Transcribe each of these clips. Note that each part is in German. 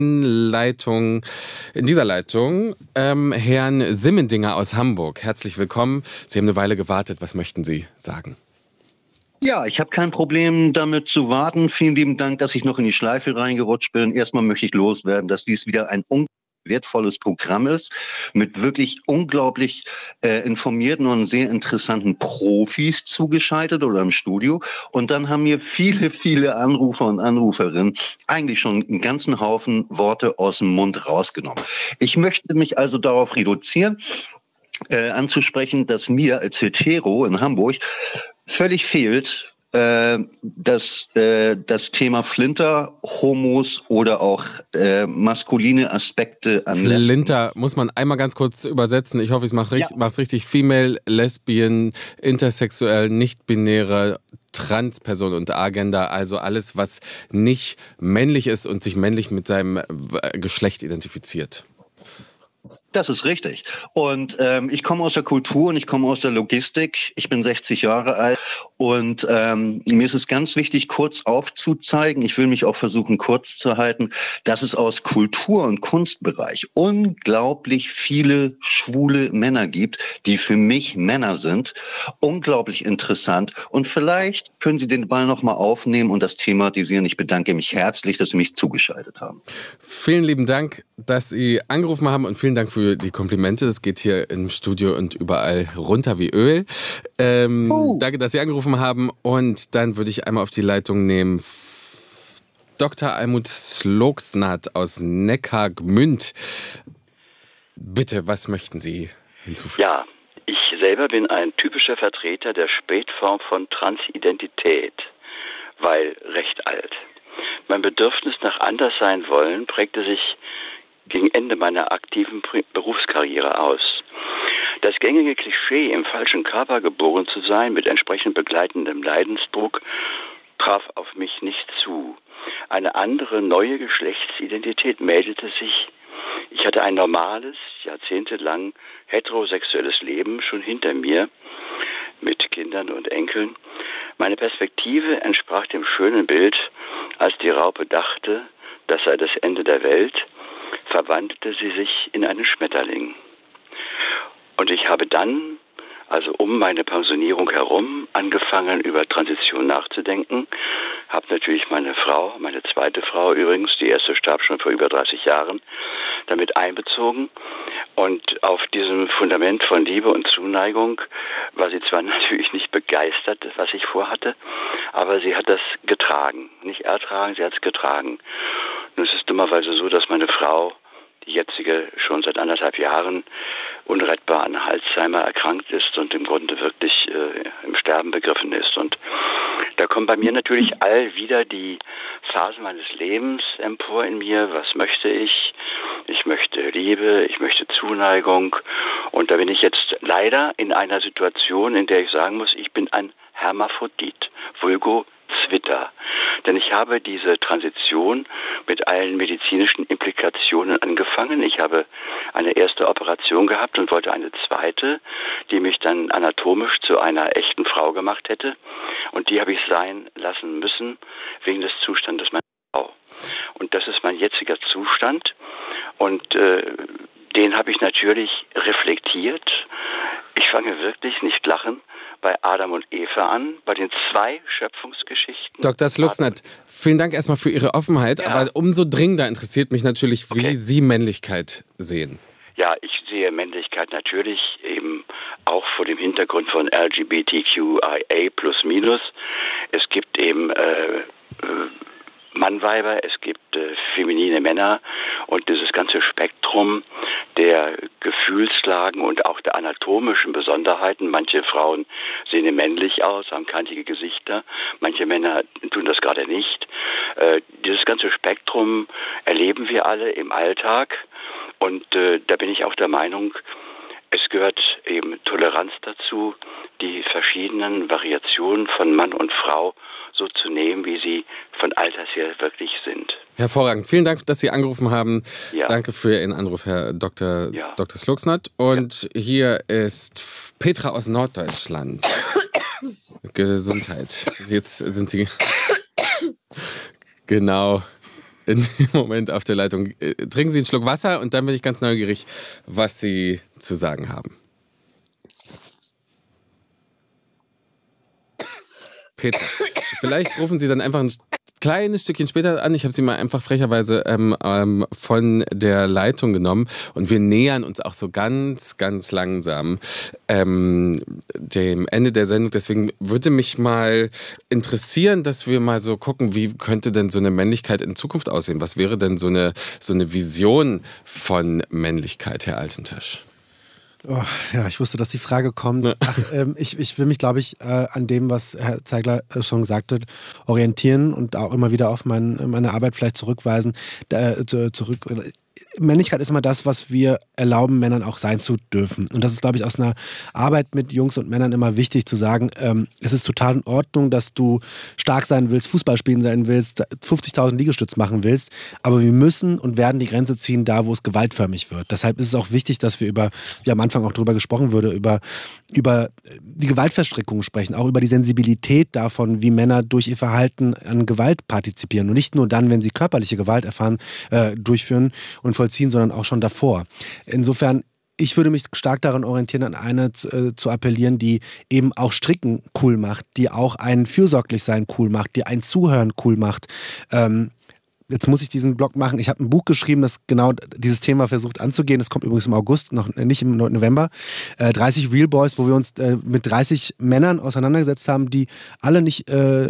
Leitung, in dieser Leitung Herrn Simmendinger aus Hamburg. Herzlich willkommen. Sie haben eine Weile gewartet. Was möchten Sie sagen? Ja, ich habe kein Problem damit zu warten. Vielen lieben Dank, dass ich noch in die Schleife reingerutscht bin. Erstmal möchte ich loswerden, dass dies wieder ein wertvolles Programm ist mit wirklich unglaublich informierten und sehr interessanten Profis zugeschaltet oder im Studio. Und dann haben mir viele Anrufer und Anruferinnen eigentlich schon einen ganzen Haufen Worte aus dem Mund rausgenommen. Ich möchte mich also darauf reduzieren, anzusprechen, dass mir als Hetero in Hamburg völlig fehlt das Thema Flinter, Homos oder auch maskuline Aspekte an Lesben. Flinter muss man einmal ganz kurz übersetzen. Ich hoffe, ich mache es richtig. Female, Lesbian, intersexuell, nicht-binäre, Transperson und Agender. Also alles, was nicht männlich ist und sich männlich mit seinem Geschlecht identifiziert. Das ist richtig. Und ich komme aus der Kultur und ich komme aus der Logistik. Ich bin 60 Jahre alt und mir ist es ganz wichtig, kurz aufzuzeigen, ich will mich auch versuchen, kurz zu halten, dass es aus Kultur- und Kunstbereich unglaublich viele schwule Männer gibt, die für mich Männer sind. Unglaublich interessant. Und vielleicht können Sie den Ball nochmal aufnehmen und das thematisieren. Ich bedanke mich herzlich, dass Sie mich zugeschaltet haben. Vielen lieben Dank, dass Sie angerufen haben und vielen Dank für die Komplimente. Das geht hier im Studio und überall runter wie Öl. Danke, dass Sie angerufen haben. Und dann würde ich einmal auf die Leitung nehmen Dr. Almuth Slogsnat aus Neckargmünd. Bitte, was möchten Sie hinzufügen? Ja, ich selber bin ein typischer Vertreter der Spätform von Transidentität, weil recht alt. Mein Bedürfnis nach Anderssein wollen prägte sich gegen Ende meiner aktiven Berufskarriere aus. Das gängige Klischee, im falschen Körper geboren zu sein, mit entsprechend begleitendem Leidensdruck, traf auf mich nicht zu. Eine andere, neue Geschlechtsidentität meldete sich. Ich hatte ein normales, jahrzehntelang heterosexuelles Leben schon hinter mir, mit Kindern und Enkeln. Meine Perspektive entsprach dem schönen Bild, als die Raupe dachte, das sei das Ende der Welt, verwandelte sie sich in einen Schmetterling. Und ich habe dann, also um meine Pensionierung herum, angefangen, über Transition nachzudenken. Habe natürlich meine Frau, meine zweite Frau übrigens, die erste starb schon vor über 30 Jahren, damit einbezogen. Und auf diesem Fundament von Liebe und Zuneigung war sie zwar natürlich nicht begeistert, was ich vorhatte, aber sie hat das getragen. Nicht ertragen, sie hat es getragen. Nun ist es dummerweise so, dass meine Frau, die jetzige, schon seit 1,5 Jahren unrettbar an Alzheimer erkrankt ist und im Grunde wirklich im Sterben begriffen ist. Und da kommen bei mir natürlich all wieder die Phasen meines Lebens empor in mir. Was möchte ich? Ich möchte Liebe, ich möchte Zuneigung. Und da bin ich jetzt leider in einer Situation, in der ich sagen muss, ich bin ein Hermaphrodit, vulgo Zwitter. Denn ich habe diese Transition mit allen medizinischen Implikationen angefangen. Ich habe eine erste Operation gehabt und wollte eine zweite, die mich dann anatomisch zu einer echten Frau gemacht hätte. Und die habe ich sein lassen müssen, wegen des Zustandes meiner Frau. Und das ist mein jetziger Zustand. Und den habe ich natürlich reflektiert. Ich fange wirklich, nicht lachen, bei Adam und Eva an, bei den 2 Schöpfungsgeschichten. Dr. Slogsnat, vielen Dank erstmal für Ihre Offenheit, ja. Aber umso dringender interessiert mich natürlich, wie Sie Männlichkeit sehen. Ja, ich sehe Männlichkeit natürlich eben auch vor dem Hintergrund von LGBTQIA++. Es gibt eben Mannweiber, es gibt feminine Männer und dieses ganze Spektrum der Gefühlslagen und auch der anatomischen Besonderheiten. Manche Frauen sehen männlich aus, haben kantige Gesichter, manche Männer tun das gerade nicht. Dieses ganze Spektrum erleben wir alle im Alltag und da bin ich auch der Meinung, es gehört eben Toleranz dazu, die verschiedenen Variationen von Mann und Frau so zu nehmen, wie sie von Alters her wirklich sind. Hervorragend. Vielen Dank, dass Sie angerufen haben. Ja. Danke für Ihren Anruf, Herr Dr. Slogsnat. Und hier ist Petra aus Norddeutschland. Gesundheit. Jetzt sind Sie... Genau. in dem Moment auf der Leitung. Trinken Sie einen Schluck Wasser und dann bin ich ganz neugierig, was Sie zu sagen haben. Petra, vielleicht rufen Sie dann einfach ein kleines Stückchen später an. Ich habe Sie mal einfach frecherweise von der Leitung genommen und wir nähern uns auch so ganz, ganz langsam dem Ende der Sendung. Deswegen würde mich mal interessieren, dass wir mal so gucken, wie könnte denn so eine Männlichkeit in Zukunft aussehen? Was wäre denn so eine Vision von Männlichkeit, Herr Altentisch? Oh, ja, ich wusste, dass die Frage kommt. Ach, ich will mich, glaube ich, an dem, was Herr Zeigler schon sagte, orientieren und auch immer wieder auf meine Arbeit vielleicht zurückweisen. Männlichkeit ist immer das, was wir erlauben, Männern auch sein zu dürfen. Und das ist, glaube ich, aus einer Arbeit mit Jungs und Männern immer wichtig zu sagen, es ist total in Ordnung, dass du stark sein willst, Fußball spielen sein willst, 50.000 Liegestütz machen willst, aber wir müssen und werden die Grenze ziehen, da wo es gewaltförmig wird. Deshalb ist es auch wichtig, dass wir wie am Anfang auch drüber gesprochen wurde, über die Gewaltverstrickungen sprechen, auch über die Sensibilität davon, wie Männer durch ihr Verhalten an Gewalt partizipieren und nicht nur dann, wenn sie körperliche Gewalt durchführen und vollziehen, sondern auch schon davor. Insofern, ich würde mich stark daran orientieren, an eine zu appellieren, die eben auch Stricken cool macht, die auch ein Fürsorglichsein cool macht, die ein Zuhören cool macht. Jetzt muss ich diesen Blog machen. Ich habe ein Buch geschrieben, das genau dieses Thema versucht anzugehen. Das kommt übrigens im August, noch nicht im November. 30 Real Boys, wo wir uns mit 30 Männern auseinandergesetzt haben, die alle nicht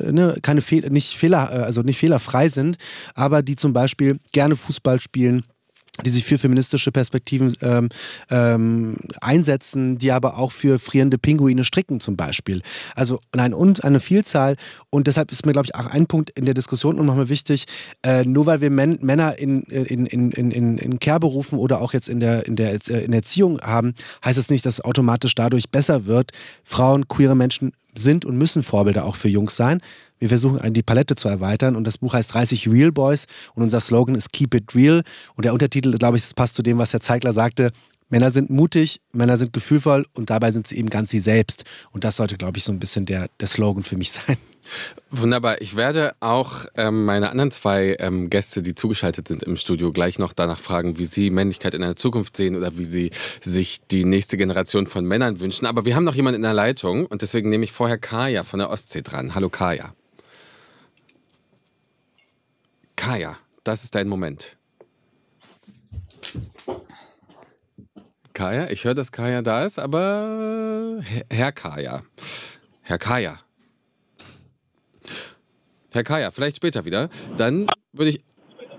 fehlerfrei sind, aber die zum Beispiel gerne Fußball spielen, die sich für feministische Perspektiven einsetzen, die aber auch für frierende Pinguine stricken zum Beispiel. Also und eine Vielzahl. Und deshalb ist mir, glaube ich, auch ein Punkt in der Diskussion nochmal wichtig, nur weil wir Männer in Care-Berufen oder auch jetzt in der Erziehung haben, heißt es nicht, dass es automatisch dadurch besser wird. Frauen, queere Menschen sind und müssen Vorbilder auch für Jungs sein. Wir versuchen, die Palette zu erweitern und das Buch heißt 30 Real Boys und unser Slogan ist Keep it real und der Untertitel, glaube ich, das passt zu dem, was Herr Zeigler sagte, Männer sind mutig, Männer sind gefühlvoll und dabei sind sie eben ganz sie selbst und das sollte, glaube ich, so ein bisschen der Slogan für mich sein. Wunderbar. Ich werde auch meine anderen zwei Gäste, die zugeschaltet sind im Studio, gleich noch danach fragen, wie sie Männlichkeit in der Zukunft sehen oder wie sie sich die nächste Generation von Männern wünschen. Aber wir haben noch jemanden in der Leitung und deswegen nehme ich vorher Kaya von der Ostsee dran. Hallo Kaya. Kaya, das ist dein Moment. Kaya, ich höre, dass Kaya da ist, aber Herr Kaya. Herr Kaya, vielleicht später wieder. Dann würde ich...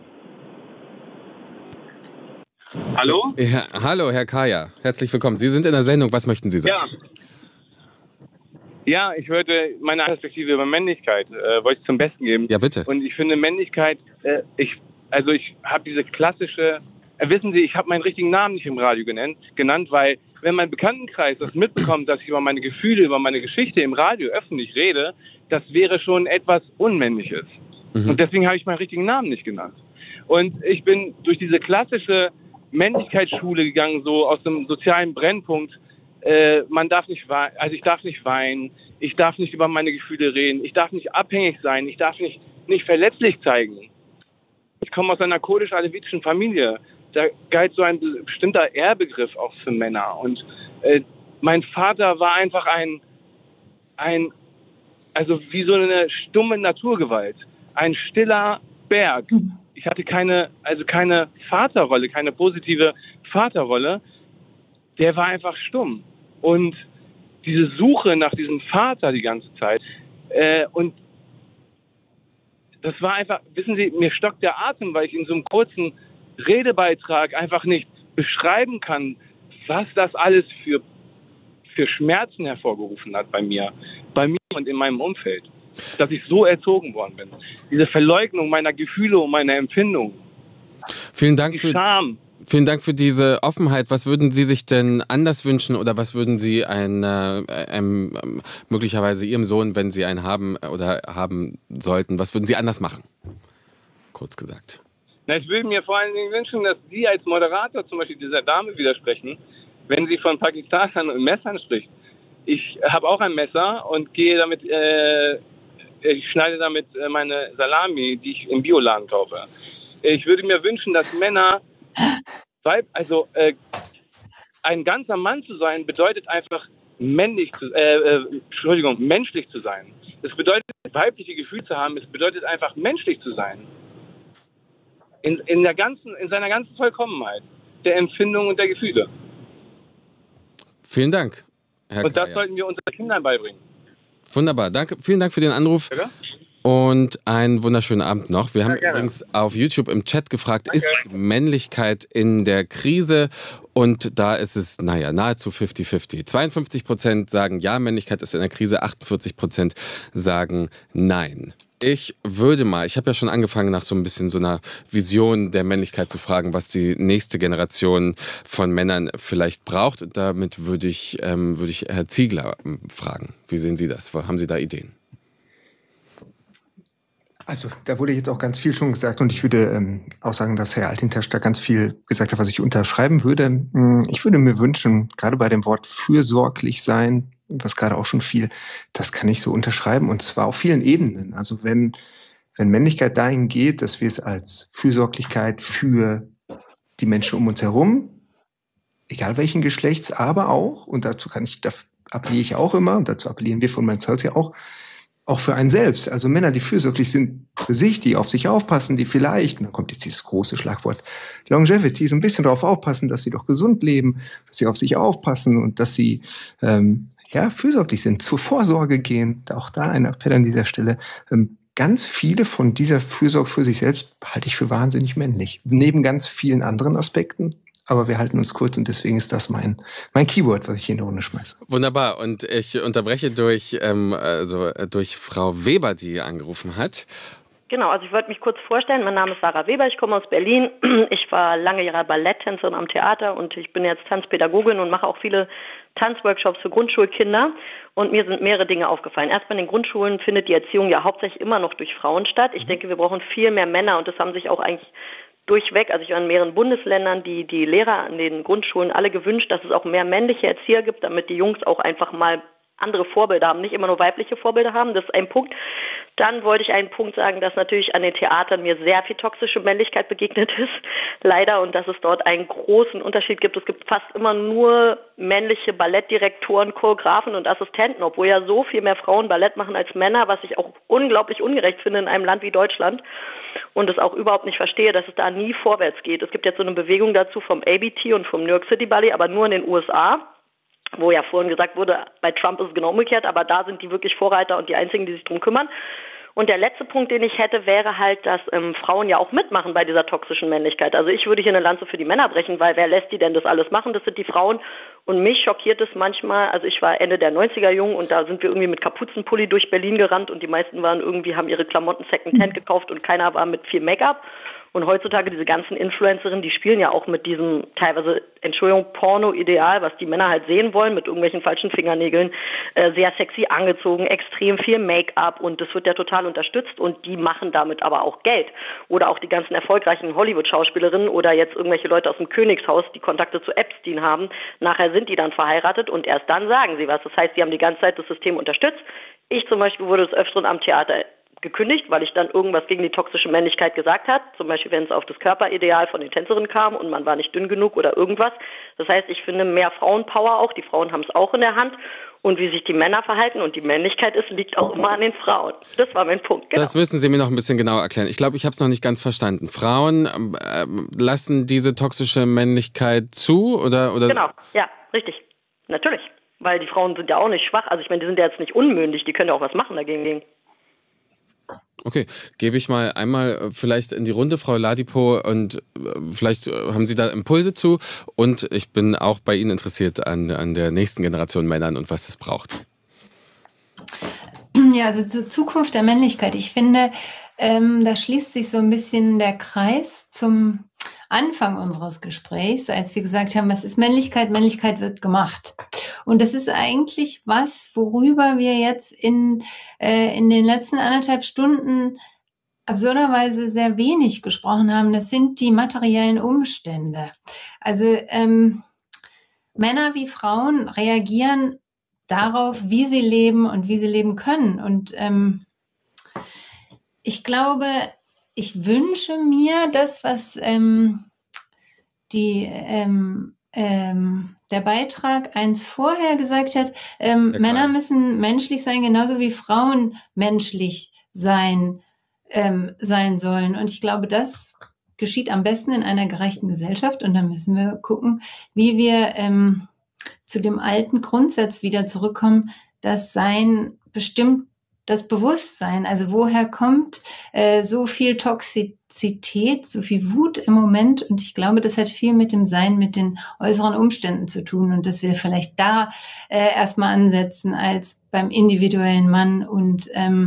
Hallo? Ja, hallo, Herr Kaya. Herzlich willkommen. Sie sind in der Sendung. Was möchten Sie sagen? Ja, ich wollte meine Perspektive über Männlichkeit wollte ich zum Besten geben. Ja, bitte. Und ich finde Männlichkeit, ich habe diese klassische, wissen Sie, ich habe meinen richtigen Namen nicht im Radio genannt, weil wenn mein Bekanntenkreis das mitbekommt, dass ich über meine Gefühle, über meine Geschichte im Radio öffentlich rede, das wäre schon etwas Unmännliches. Mhm. Und deswegen habe ich meinen richtigen Namen nicht genannt. Und ich bin durch diese klassische Männlichkeitsschule gegangen, so aus dem sozialen Brennpunkt. Ich darf nicht weinen, ich darf nicht über meine Gefühle reden, ich darf nicht abhängig sein, ich darf nicht verletzlich zeigen. Ich komme aus einer kurdisch-alevitischen Familie, da galt so ein bestimmter Ehrbegriff auch für Männer. Und mein Vater war einfach also wie so eine stumme Naturgewalt, ein stiller Berg. Ich hatte keine Vaterrolle, keine positive Vaterrolle. Der war einfach stumm. Und diese Suche nach diesem Vater die ganze Zeit. Und das war einfach, wissen Sie, mir stockt der Atem, weil ich in so einem kurzen Redebeitrag einfach nicht beschreiben kann, was das alles für Schmerzen hervorgerufen hat bei mir und in meinem Umfeld. Dass ich so erzogen worden bin. Diese Verleugnung meiner Gefühle und meiner Empfindungen. Vielen Dank für Scham. Vielen Dank für diese Offenheit. Was würden Sie sich denn anders wünschen oder was würden Sie möglicherweise Ihrem Sohn, wenn Sie einen haben oder haben sollten, was würden Sie anders machen? Kurz gesagt. Na, ich würde mir vor allen Dingen wünschen, dass Sie als Moderator zum Beispiel dieser Dame widersprechen, wenn sie von Pakistanern und Messern spricht. Ich habe auch ein Messer und gehe damit, ich schneide damit meine Salami, die ich im Bioladen kaufe. Ich würde mir wünschen, dass Männer, ein ganzer Mann zu sein, bedeutet einfach menschlich zu sein. Es bedeutet, weibliche Gefühle zu haben, es bedeutet einfach menschlich zu sein. In seiner ganzen Vollkommenheit der Empfindung und der Gefühle. Vielen Dank, Herr Und das Kaya. sollten wir unseren Kindern beibringen. Wunderbar, danke. Vielen Dank für den Anruf. Danke. Und einen wunderschönen Abend noch. Wir haben gerne. übrigens auf YouTube im Chat gefragt, ist Männlichkeit in der Krise? Und da ist es, nahezu 50-50. 52% sagen ja, Männlichkeit ist in der Krise, 48% sagen nein. Ich habe ja schon angefangen, nach so ein bisschen so einer Vision der Männlichkeit zu fragen, was die nächste Generation von Männern vielleicht braucht. Und damit würde ich Herr Ziegler fragen. Wie sehen Sie das? Haben Sie da Ideen? Also da wurde jetzt auch ganz viel schon gesagt und ich würde auch sagen, dass Herr Altintasch da ganz viel gesagt hat, was ich unterschreiben würde. Ich würde mir wünschen, gerade bei dem Wort fürsorglich sein, was gerade auch schon viel, das kann ich so unterschreiben und zwar auf vielen Ebenen. Also wenn Männlichkeit dahin geht, dass wir es als Fürsorglichkeit für die Menschen um uns herum, egal welchen Geschlechts, aber auch, und dazu appelliere ich auch immer, und dazu appellieren wir von Men's Health ja auch für einen selbst. Also Männer, die fürsorglich sind für sich, die auf sich aufpassen, die vielleicht, und dann kommt jetzt dieses große Schlagwort Longevity, so ein bisschen darauf aufpassen, dass sie doch gesund leben, dass sie auf sich aufpassen und dass sie fürsorglich sind, zur Vorsorge gehen. Auch da ein Appell an dieser Stelle. Ganz viele von dieser Fürsorge für sich selbst halte ich für wahnsinnig männlich. Neben ganz vielen anderen Aspekten. Aber wir halten uns kurz und deswegen ist das mein Keyword, was ich hier in die Runde schmeiße. Wunderbar. Und ich unterbreche durch Frau Weber, die angerufen hat. Genau, also ich wollte mich kurz vorstellen. Mein Name ist Sarah Weber, ich komme aus Berlin. Ich war lange Jahre Balletttänzerin am Theater und ich bin jetzt Tanzpädagogin und mache auch viele Tanzworkshops für Grundschulkinder. Und mir sind mehrere Dinge aufgefallen. Erstmal in den Grundschulen findet die Erziehung ja hauptsächlich immer noch durch Frauen statt. Ich denke, wir brauchen viel mehr Männer und das haben sich auch eigentlich durchweg, also ich war in mehreren Bundesländern, die Lehrer an den Grundschulen alle gewünscht, dass es auch mehr männliche Erzieher gibt, damit die Jungs auch einfach mal andere Vorbilder haben, nicht immer nur weibliche Vorbilder haben, das ist ein Punkt. Dann wollte ich einen Punkt sagen, dass natürlich an den Theatern mir sehr viel toxische Männlichkeit begegnet ist, leider, und dass es dort einen großen Unterschied gibt. Es gibt fast immer nur männliche Ballettdirektoren, Choreografen und Assistenten, obwohl ja so viel mehr Frauen Ballett machen als Männer, was ich auch unglaublich ungerecht finde in einem Land wie Deutschland und es auch überhaupt nicht verstehe, dass es da nie vorwärts geht. Es gibt jetzt so eine Bewegung dazu vom ABT und vom New York City Ballet, aber nur in den USA, wo ja vorhin gesagt wurde, bei Trump ist es genau umgekehrt, aber da sind die wirklich Vorreiter und die Einzigen, die sich drum kümmern. Und der letzte Punkt, den ich hätte, wäre halt, dass Frauen ja auch mitmachen bei dieser toxischen Männlichkeit. Also ich würde hier eine Lanze für die Männer brechen, weil wer lässt die denn das alles machen? Das sind die Frauen. Und mich schockiert es manchmal, also ich war Ende der 90er jung und da sind wir irgendwie mit Kapuzenpulli durch Berlin gerannt und die meisten haben ihre Klamotten Secondhand gekauft und keiner war mit viel Make-up. Und heutzutage diese ganzen Influencerinnen, die spielen ja auch mit diesem teilweise, Porno-Ideal, was die Männer halt sehen wollen, mit irgendwelchen falschen Fingernägeln, sehr sexy angezogen, extrem viel Make-up und das wird ja total unterstützt und die machen damit aber auch Geld. Oder auch die ganzen erfolgreichen Hollywood-Schauspielerinnen oder jetzt irgendwelche Leute aus dem Königshaus, die Kontakte zu Epstein haben, nachher sind die dann verheiratet und erst dann sagen sie was. Das heißt, die haben die ganze Zeit das System unterstützt. Ich zum Beispiel wurde des Öfteren am Theater gekündigt, weil ich dann irgendwas gegen die toxische Männlichkeit gesagt habe. Zum Beispiel, wenn es auf das Körperideal von den Tänzerinnen kam und man war nicht dünn genug oder irgendwas. Das heißt, ich finde mehr Frauenpower auch. Die Frauen haben es auch in der Hand. Und wie sich die Männer verhalten und die Männlichkeit ist, liegt auch immer an den Frauen. Das war mein Punkt. Genau. Das müssen Sie mir noch ein bisschen genauer erklären. Ich glaube, ich habe es noch nicht ganz verstanden. Frauen lassen diese toxische Männlichkeit zu? Oder? Genau, ja, richtig. Natürlich. Weil die Frauen sind ja auch nicht schwach. Also ich meine, die sind ja jetzt nicht unmündig. Die können ja auch was machen dagegen. Okay, gebe ich mal einmal vielleicht in die Runde, Frau Ladipo, und vielleicht haben Sie da Impulse zu. Und ich bin auch bei Ihnen interessiert an der nächsten Generation Männern und was es braucht. Ja, also zur Zukunft der Männlichkeit. Ich finde, da schließt sich so ein bisschen der Kreis zum Anfang unseres Gesprächs, als wir gesagt haben, was ist Männlichkeit? Männlichkeit wird gemacht. Und das ist eigentlich was, worüber wir jetzt in den letzten 1,5 Stunden absurderweise sehr wenig gesprochen haben. Das sind die materiellen Umstände. Also Männer wie Frauen reagieren darauf, wie sie leben und wie sie leben können. Und ich glaube, ich wünsche mir das, was der Beitrag eins vorher gesagt hat, Männer müssen menschlich sein, genauso wie Frauen menschlich sein sollen. Und ich glaube, das geschieht am besten in einer gerechten Gesellschaft. Und da müssen wir gucken, wie wir zu dem alten Grundsatz wieder zurückkommen, das Sein bestimmt das Bewusstsein. Also woher kommt so viel Toxizität, so viel Wut im Moment? Und ich glaube, das hat viel mit dem Sein, mit den äußeren Umständen zu tun. Und dass wir vielleicht da erstmal ansetzen als beim individuellen Mann und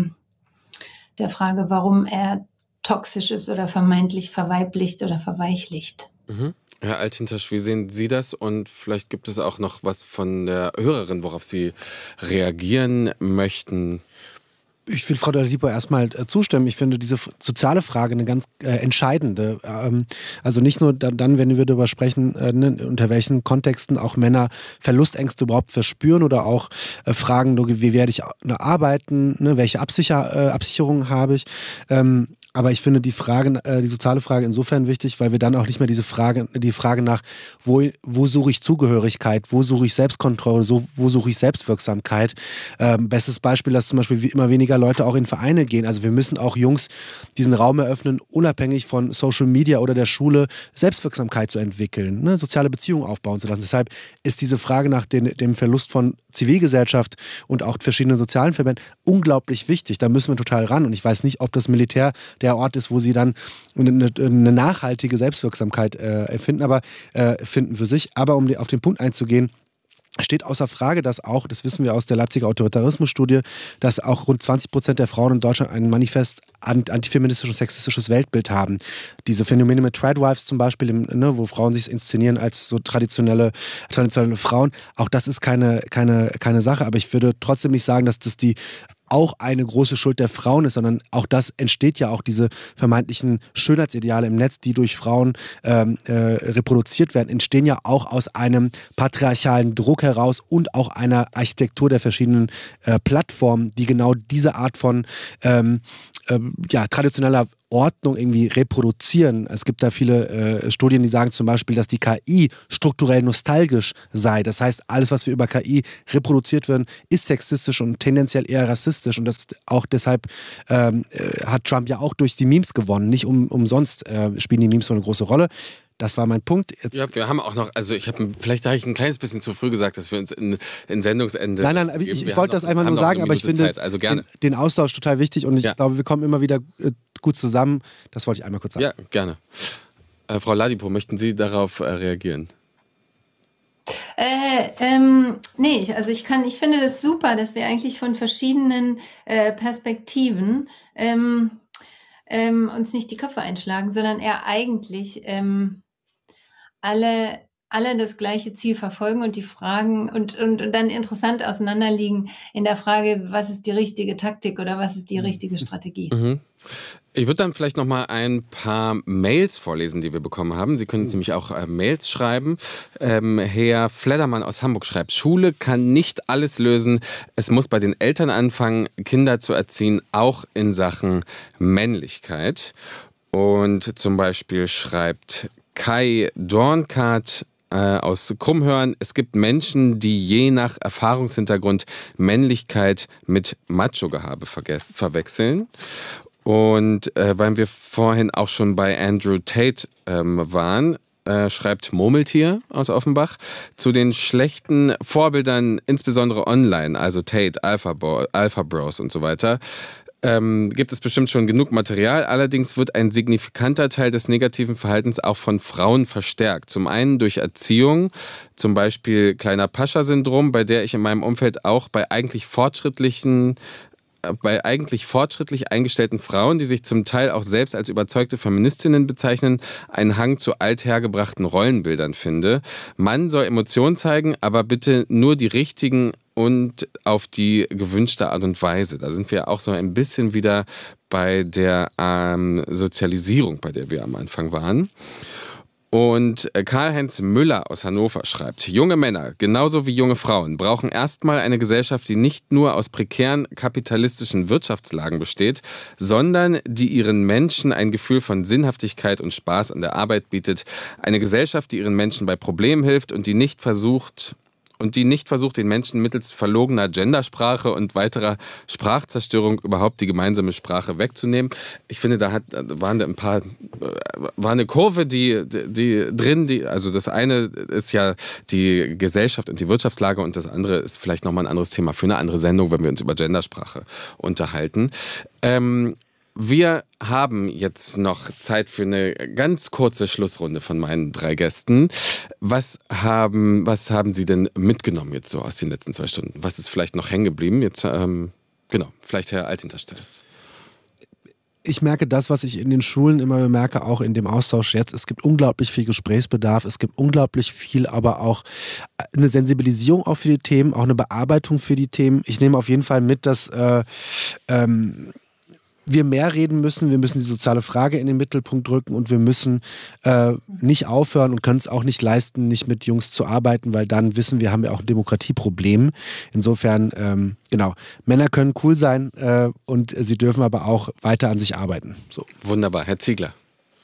der Frage, warum er toxisch ist oder vermeintlich verweiblicht oder verweichlicht. Mhm. Herr Althintersch, wie sehen Sie das? Und vielleicht gibt es auch noch was von der Hörerin, worauf Sie reagieren möchten. Ich will Frau Dalipo erstmal zustimmen. Ich finde diese soziale Frage eine ganz entscheidende. Also nicht nur dann, wenn wir darüber sprechen, unter welchen Kontexten auch Männer Verlustängste überhaupt verspüren oder auch fragen, wie werde ich arbeiten, welche Absicherungen habe ich. Aber ich finde die soziale Frage insofern wichtig, weil wir dann auch nicht mehr die Frage nach, wo suche ich Zugehörigkeit, wo suche ich Selbstkontrolle, wo suche ich Selbstwirksamkeit. Bestes Beispiel, dass zum Beispiel immer weniger Leute auch in Vereine gehen. Also wir müssen auch Jungs diesen Raum eröffnen, unabhängig von Social Media oder der Schule, Selbstwirksamkeit zu entwickeln, soziale Beziehungen aufbauen zu lassen. Deshalb ist diese Frage nach dem Verlust von Zivilgesellschaft und auch verschiedenen sozialen Verbänden unglaublich wichtig. Da müssen wir total ran. Und ich weiß nicht, ob das Militär der Ort ist, wo sie dann eine nachhaltige Selbstwirksamkeit finden für sich. Aber um auf den Punkt einzugehen, steht außer Frage, dass auch, das wissen wir aus der Leipziger Autoritarismusstudie, dass auch rund 20% der Frauen in Deutschland ein manifest antifeministisches, sexistisches Weltbild haben. Diese Phänomene mit Tradwives zum Beispiel, wo Frauen sich inszenieren als so traditionelle Frauen, auch das ist keine Sache. Aber ich würde trotzdem nicht sagen, dass das auch eine große Schuld der Frauen ist, sondern auch das entsteht ja auch diese vermeintlichen Schönheitsideale im Netz, die durch Frauen reproduziert werden, entstehen ja auch aus einem patriarchalen Druck heraus und auch einer Architektur der verschiedenen Plattformen, die genau diese Art von traditioneller Ordnung irgendwie reproduzieren. Es gibt da viele Studien, die sagen zum Beispiel, dass die KI strukturell nostalgisch sei. Das heißt, alles, was wir über KI reproduziert werden, ist sexistisch und tendenziell eher rassistisch. Und das auch deshalb hat Trump ja auch durch die Memes gewonnen. Nicht umsonst spielen die Memes so eine große Rolle. Das war mein Punkt. Jetzt wir haben auch noch, vielleicht habe ich ein kleines bisschen zu früh gesagt, dass wir uns in Sendungsende. Nein, ich wollte das einfach nur sagen, aber ich finde den Austausch total wichtig und ich glaube, wir kommen immer wieder gut zusammen. Das wollte ich einmal kurz sagen. Ja, gerne. Frau Ladipo, möchten Sie darauf reagieren? Ich finde das super, dass wir eigentlich von verschiedenen Perspektiven uns nicht die Köpfe einschlagen, sondern eher eigentlich alle das gleiche Ziel verfolgen und die Fragen und dann interessant auseinanderliegen in der Frage, was ist die richtige Taktik oder was ist die richtige Strategie. Mhm. Ich würde dann vielleicht noch mal ein paar Mails vorlesen, die wir bekommen haben. Sie können nämlich auch Mails schreiben. Herr Fledermann aus Hamburg schreibt, Schule kann nicht alles lösen. Es muss bei den Eltern anfangen, Kinder zu erziehen, auch in Sachen Männlichkeit. Und zum Beispiel schreibt Kai Dornkart aus Krummhörn, es gibt Menschen, die je nach Erfahrungshintergrund Männlichkeit mit Macho-Gehabe verwechseln. Und weil wir vorhin auch schon bei Andrew Tate waren, schreibt Murmeltier aus Offenbach, zu den schlechten Vorbildern, insbesondere online, also Tate, Alpha Bros und so weiter, gibt es bestimmt schon genug Material. Allerdings wird ein signifikanter Teil des negativen Verhaltens auch von Frauen verstärkt. Zum einen durch Erziehung, zum Beispiel Kleiner Pascha-Syndrom, bei der ich in meinem Umfeld auch bei eigentlich fortschrittlich eingestellten Frauen, die sich zum Teil auch selbst als überzeugte Feministinnen bezeichnen, einen Hang zu althergebrachten Rollenbildern finde. Man soll Emotionen zeigen, aber bitte nur die richtigen und auf die gewünschte Art und Weise. Da sind wir auch so ein bisschen wieder bei der Sozialisierung, bei der wir am Anfang waren. Und Karl-Heinz Müller aus Hannover schreibt, junge Männer, genauso wie junge Frauen, brauchen erstmal eine Gesellschaft, die nicht nur aus prekären kapitalistischen Wirtschaftslagen besteht, sondern die ihren Menschen ein Gefühl von Sinnhaftigkeit und Spaß an der Arbeit bietet. Eine Gesellschaft, die ihren Menschen bei Problemen hilft und die nicht versucht, den Menschen mittels verlogener Gendersprache und weiterer Sprachzerstörung überhaupt die gemeinsame Sprache wegzunehmen. Ich finde, war eine Kurve, also das eine ist ja die Gesellschaft und die Wirtschaftslage und das andere ist vielleicht nochmal ein anderes Thema für eine andere Sendung, wenn wir uns über Gendersprache unterhalten. Wir haben jetzt noch Zeit für eine ganz kurze Schlussrunde von meinen 3 Gästen. Was haben Sie denn mitgenommen jetzt so aus den letzten 2 Stunden? Was ist vielleicht noch hängen geblieben? Jetzt, vielleicht Herr Althinterstedt. Ich merke das, was ich in den Schulen immer bemerke, auch in dem Austausch jetzt. Es gibt unglaublich viel Gesprächsbedarf, es gibt unglaublich viel, aber auch eine Sensibilisierung auch für die Themen, auch eine Bearbeitung für die Themen. Ich nehme auf jeden Fall mit, dass wir mehr reden müssen, wir müssen die soziale Frage in den Mittelpunkt rücken und wir müssen nicht aufhören und können es auch nicht leisten, nicht mit Jungs zu arbeiten, weil dann wissen wir, haben wir auch ein Demokratieproblem. Insofern, Männer können cool sein und sie dürfen aber auch weiter an sich arbeiten. So. Wunderbar, Herr Ziegler.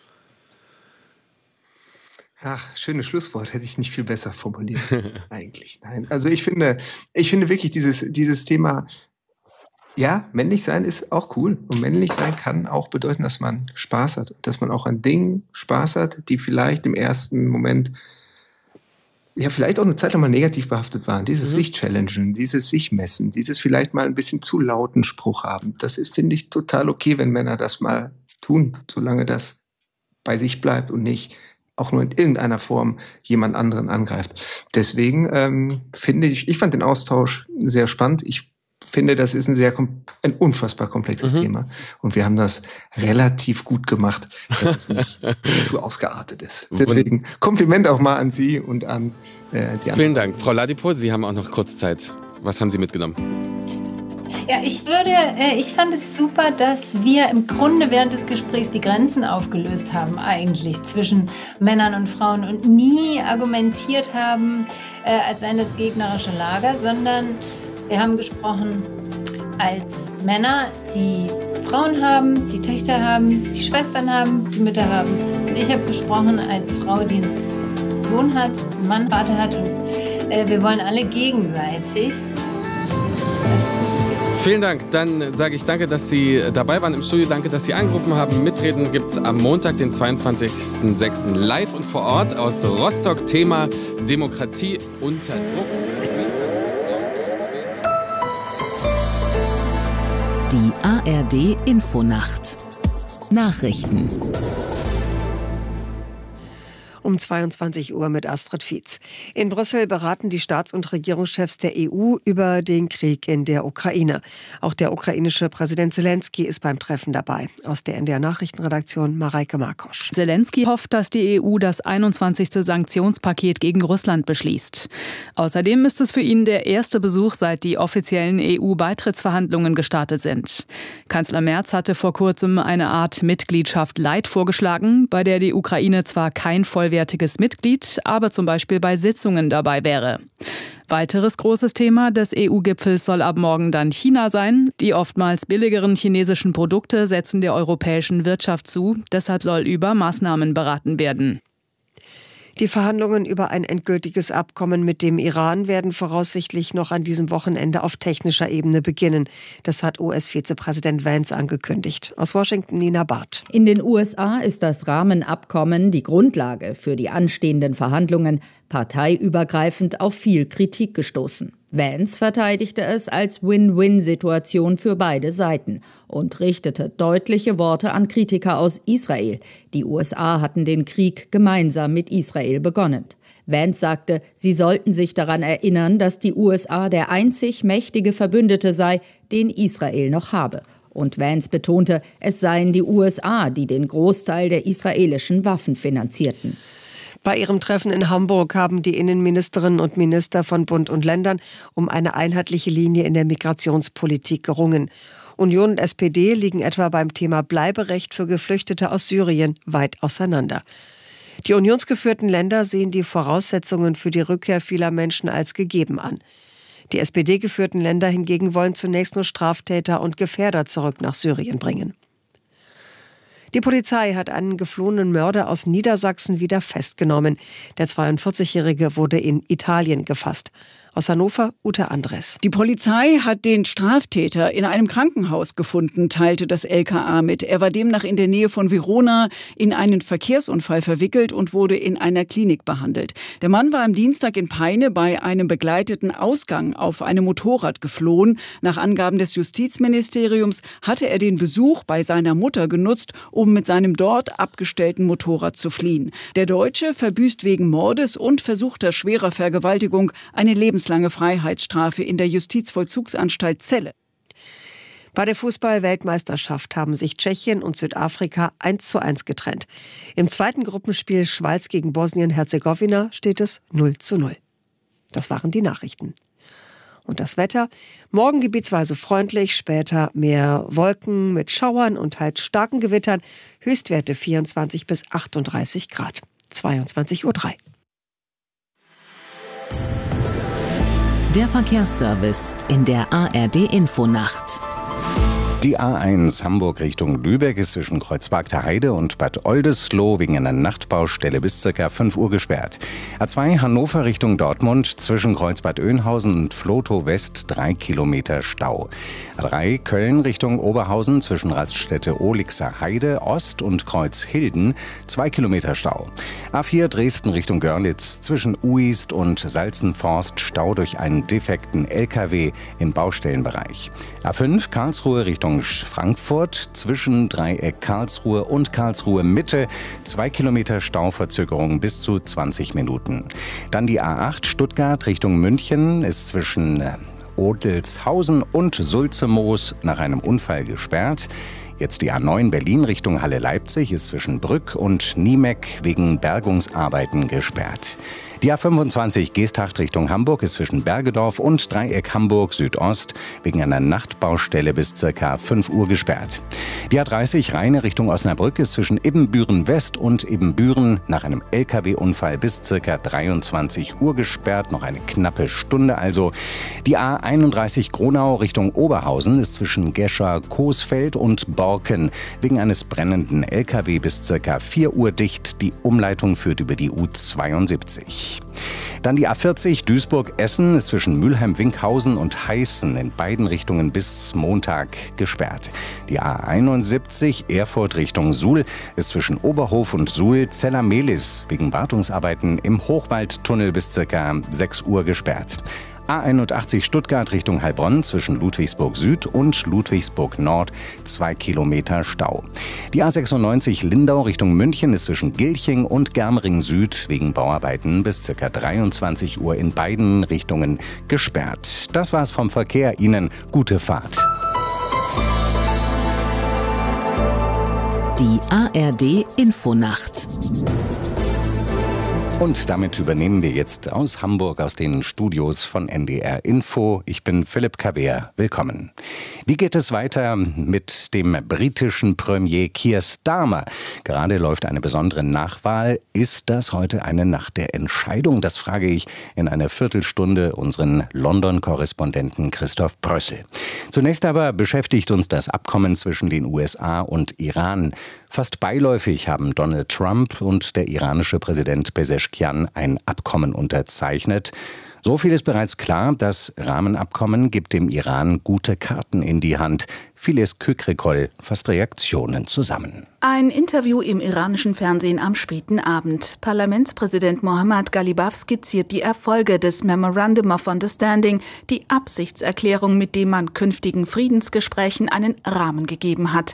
Ach, schönes Schlusswort, hätte ich nicht viel besser formuliert. Eigentlich, nein. Also ich finde wirklich dieses Thema. Ja, männlich sein ist auch cool. Und männlich sein kann auch bedeuten, dass man Spaß hat. Dass man auch an Dingen Spaß hat, die vielleicht im ersten Moment ja vielleicht auch eine Zeit lang mal negativ behaftet waren. Dieses sich challengen, dieses sich messen, dieses vielleicht mal ein bisschen zu lauten Spruch haben. Das ist, finde ich, total okay, wenn Männer das mal tun, solange das bei sich bleibt und nicht auch nur in irgendeiner Form jemand anderen angreift. Deswegen finde ich fand den Austausch sehr spannend. Ich finde, das ist ein unfassbar komplexes Thema. Und wir haben das relativ gut gemacht, dass es nicht zu ausgeartet ist. Deswegen Kompliment auch mal an Sie und an die anderen. Vielen Dank. Frau Ladipo, Sie haben auch noch kurz Zeit. Was haben Sie mitgenommen? Ja, ich fand es super, dass wir im Grunde während des Gesprächs die Grenzen aufgelöst haben, eigentlich zwischen Männern und Frauen und nie argumentiert haben, als seien das gegnerische Lager, sondern wir haben gesprochen als Männer, die Frauen haben, die Töchter haben, die Schwestern haben, die Mütter haben. Und ich habe gesprochen als Frau, die einen Sohn hat, einen Mann, einen Vater hat. Und wir wollen alle gegenseitig. Vielen Dank. Dann sage ich danke, dass Sie dabei waren im Studio. Danke, dass Sie angerufen haben. Mitreden gibt es am Montag, den 22.06. live und vor Ort aus Rostock. Thema Demokratie unter Druck. Die ARD Infonacht. Nachrichten. Um 22 Uhr mit Astrid Fietz. In Brüssel beraten die Staats- und Regierungschefs der EU über den Krieg in der Ukraine. Auch der ukrainische Präsident Zelensky ist beim Treffen dabei. Aus der NDR-Nachrichtenredaktion Mareike Markosch. Zelensky hofft, dass die EU das 21. Sanktionspaket gegen Russland beschließt. Außerdem ist es für ihn der erste Besuch, seit die offiziellen EU-Beitrittsverhandlungen gestartet sind. Kanzler Merz hatte vor kurzem eine Art Mitgliedschaft Light vorgeschlagen, bei der die Ukraine zwar kein vollwertiges Mitglied, aber zum Beispiel bei Sitzungen dabei wäre. Weiteres großes Thema des EU-Gipfels soll ab morgen dann China sein. Die oftmals billigeren chinesischen Produkte setzen der europäischen Wirtschaft zu. Deshalb soll über Maßnahmen beraten werden. Die Verhandlungen über ein endgültiges Abkommen mit dem Iran werden voraussichtlich noch an diesem Wochenende auf technischer Ebene beginnen. Das hat US-Vizepräsident Vance angekündigt. Aus Washington Nina Barth. In den USA ist das Rahmenabkommen die Grundlage für die anstehenden Verhandlungen, parteiübergreifend auf viel Kritik gestoßen. Vance verteidigte es als Win-Win-Situation für beide Seiten und richtete deutliche Worte an Kritiker aus Israel. Die USA hatten den Krieg gemeinsam mit Israel begonnen. Vance sagte, sie sollten sich daran erinnern, dass die USA der einzig mächtige Verbündete sei, den Israel noch habe. Und Vance betonte, es seien die USA, die den Großteil der israelischen Waffen finanzierten. Bei ihrem Treffen in Hamburg haben die Innenministerinnen und Minister von Bund und Ländern um eine einheitliche Linie in der Migrationspolitik gerungen. Union und SPD liegen etwa beim Thema Bleiberecht für Geflüchtete aus Syrien weit auseinander. Die unionsgeführten Länder sehen die Voraussetzungen für die Rückkehr vieler Menschen als gegeben an. Die SPD-geführten Länder hingegen wollen zunächst nur Straftäter und Gefährder zurück nach Syrien bringen. Die Polizei hat einen geflohenen Mörder aus Niedersachsen wieder festgenommen. Der 42-Jährige wurde in Italien gefasst. Aus Hannover, Ute Andres. Die Polizei hat den Straftäter in einem Krankenhaus gefunden, teilte das LKA mit. Er war demnach in der Nähe von Verona in einen Verkehrsunfall verwickelt und wurde in einer Klinik behandelt. Der Mann war am Dienstag in Peine bei einem begleiteten Ausgang auf einem Motorrad geflohen. Nach Angaben des Justizministeriums hatte er den Besuch bei seiner Mutter genutzt, um mit seinem dort abgestellten Motorrad zu fliehen. Der Deutsche verbüßt wegen Mordes und versuchter schwerer Vergewaltigung eine lebenslange Freiheitsstrafe in der Justizvollzugsanstalt Celle. Bei der Fußball-Weltmeisterschaft haben sich Tschechien und Südafrika 1:1 getrennt. Im zweiten Gruppenspiel Schweiz gegen Bosnien-Herzegowina steht es 0:0. Das waren die Nachrichten. Und das Wetter? Morgen gebietsweise freundlich, später mehr Wolken mit Schauern und teils starken Gewittern. Höchstwerte 24 bis 38 Grad. 22:03 Uhr. Der Verkehrsservice in der ARD-Infonacht. Die A1 Hamburg Richtung Lübeck ist zwischen Kreuzberg Heide und Bad Oldesloe wegen einer Nachtbaustelle bis ca. 5 Uhr gesperrt. A2 Hannover Richtung Dortmund zwischen Kreuzbad Oeynhausen und Vlotho West 3 Kilometer Stau. A3 Köln Richtung Oberhausen zwischen Raststätte Olixer Heide Ost und Kreuzhilden 2 Kilometer Stau. A4 Dresden Richtung Görlitz zwischen Uist und Salzenforst Stau durch einen defekten LKW im Baustellenbereich. A5 Karlsruhe Richtung Frankfurt zwischen Dreieck Karlsruhe und Karlsruhe Mitte 2 Kilometer Stauverzögerung bis zu 20 Minuten. Dann die A8 Stuttgart Richtung München ist zwischen Odelshausen und Sulzemoos nach einem Unfall gesperrt. Jetzt die A9 Berlin Richtung Halle-Leipzig ist zwischen Brück und Niemeck wegen Bergungsarbeiten gesperrt. Die A25 Geesthacht Richtung Hamburg ist zwischen Bergedorf und Dreieck Hamburg Südost wegen einer Nachtbaustelle bis ca. 5 Uhr gesperrt. Die A30 Rheine Richtung Osnabrück ist zwischen Ibbenbüren West und Ibbenbüren nach einem LKW-Unfall bis ca. 23 Uhr gesperrt. Noch eine knappe Stunde also. Die A31 Gronau Richtung Oberhausen ist zwischen Gescher, Coesfeld und Borken wegen eines brennenden LKW bis ca. 4 Uhr dicht. Die Umleitung führt über die U72. Dann die A40 Duisburg-Essen ist zwischen Mülheim-Winkhausen und Heißen in beiden Richtungen bis Montag gesperrt. Die A71 Erfurt Richtung Suhl ist zwischen Oberhof und Suhl Zella-Mehlis wegen Wartungsarbeiten im Hochwaldtunnel bis ca. 6 Uhr gesperrt. A81 Stuttgart Richtung Heilbronn zwischen Ludwigsburg Süd und Ludwigsburg Nord 2 Kilometer Stau. Die A96 Lindau Richtung München ist zwischen Gilching und Germering Süd wegen Bauarbeiten bis ca. 23 Uhr in beiden Richtungen gesperrt. Das war's vom Verkehr. Ihnen gute Fahrt. Die ARD Infonacht. Und damit übernehmen wir jetzt aus Hamburg, aus den Studios von NDR Info. Ich bin Philipp Kaver. Willkommen. Wie geht es weiter mit dem britischen Premier Keir Starmer? Gerade läuft eine besondere Nachwahl. Ist das heute eine Nacht der Entscheidung? Das frage ich in einer Viertelstunde unseren London-Korrespondenten Christoph Brössel. Zunächst aber beschäftigt uns das Abkommen zwischen den USA und Iran. Fast beiläufig haben Donald Trump und der iranische Präsident Pezeshkian ein Abkommen unterzeichnet. So viel ist bereits klar, das Rahmenabkommen gibt dem Iran gute Karten in die Hand. Philes Kükrikol fasst Reaktionen zusammen. Ein Interview im iranischen Fernsehen am späten Abend. Parlamentspräsident Mohammad Ghalibaf skizziert die Erfolge des Memorandum of Understanding, die Absichtserklärung, mit dem man künftigen Friedensgesprächen einen Rahmen gegeben hat.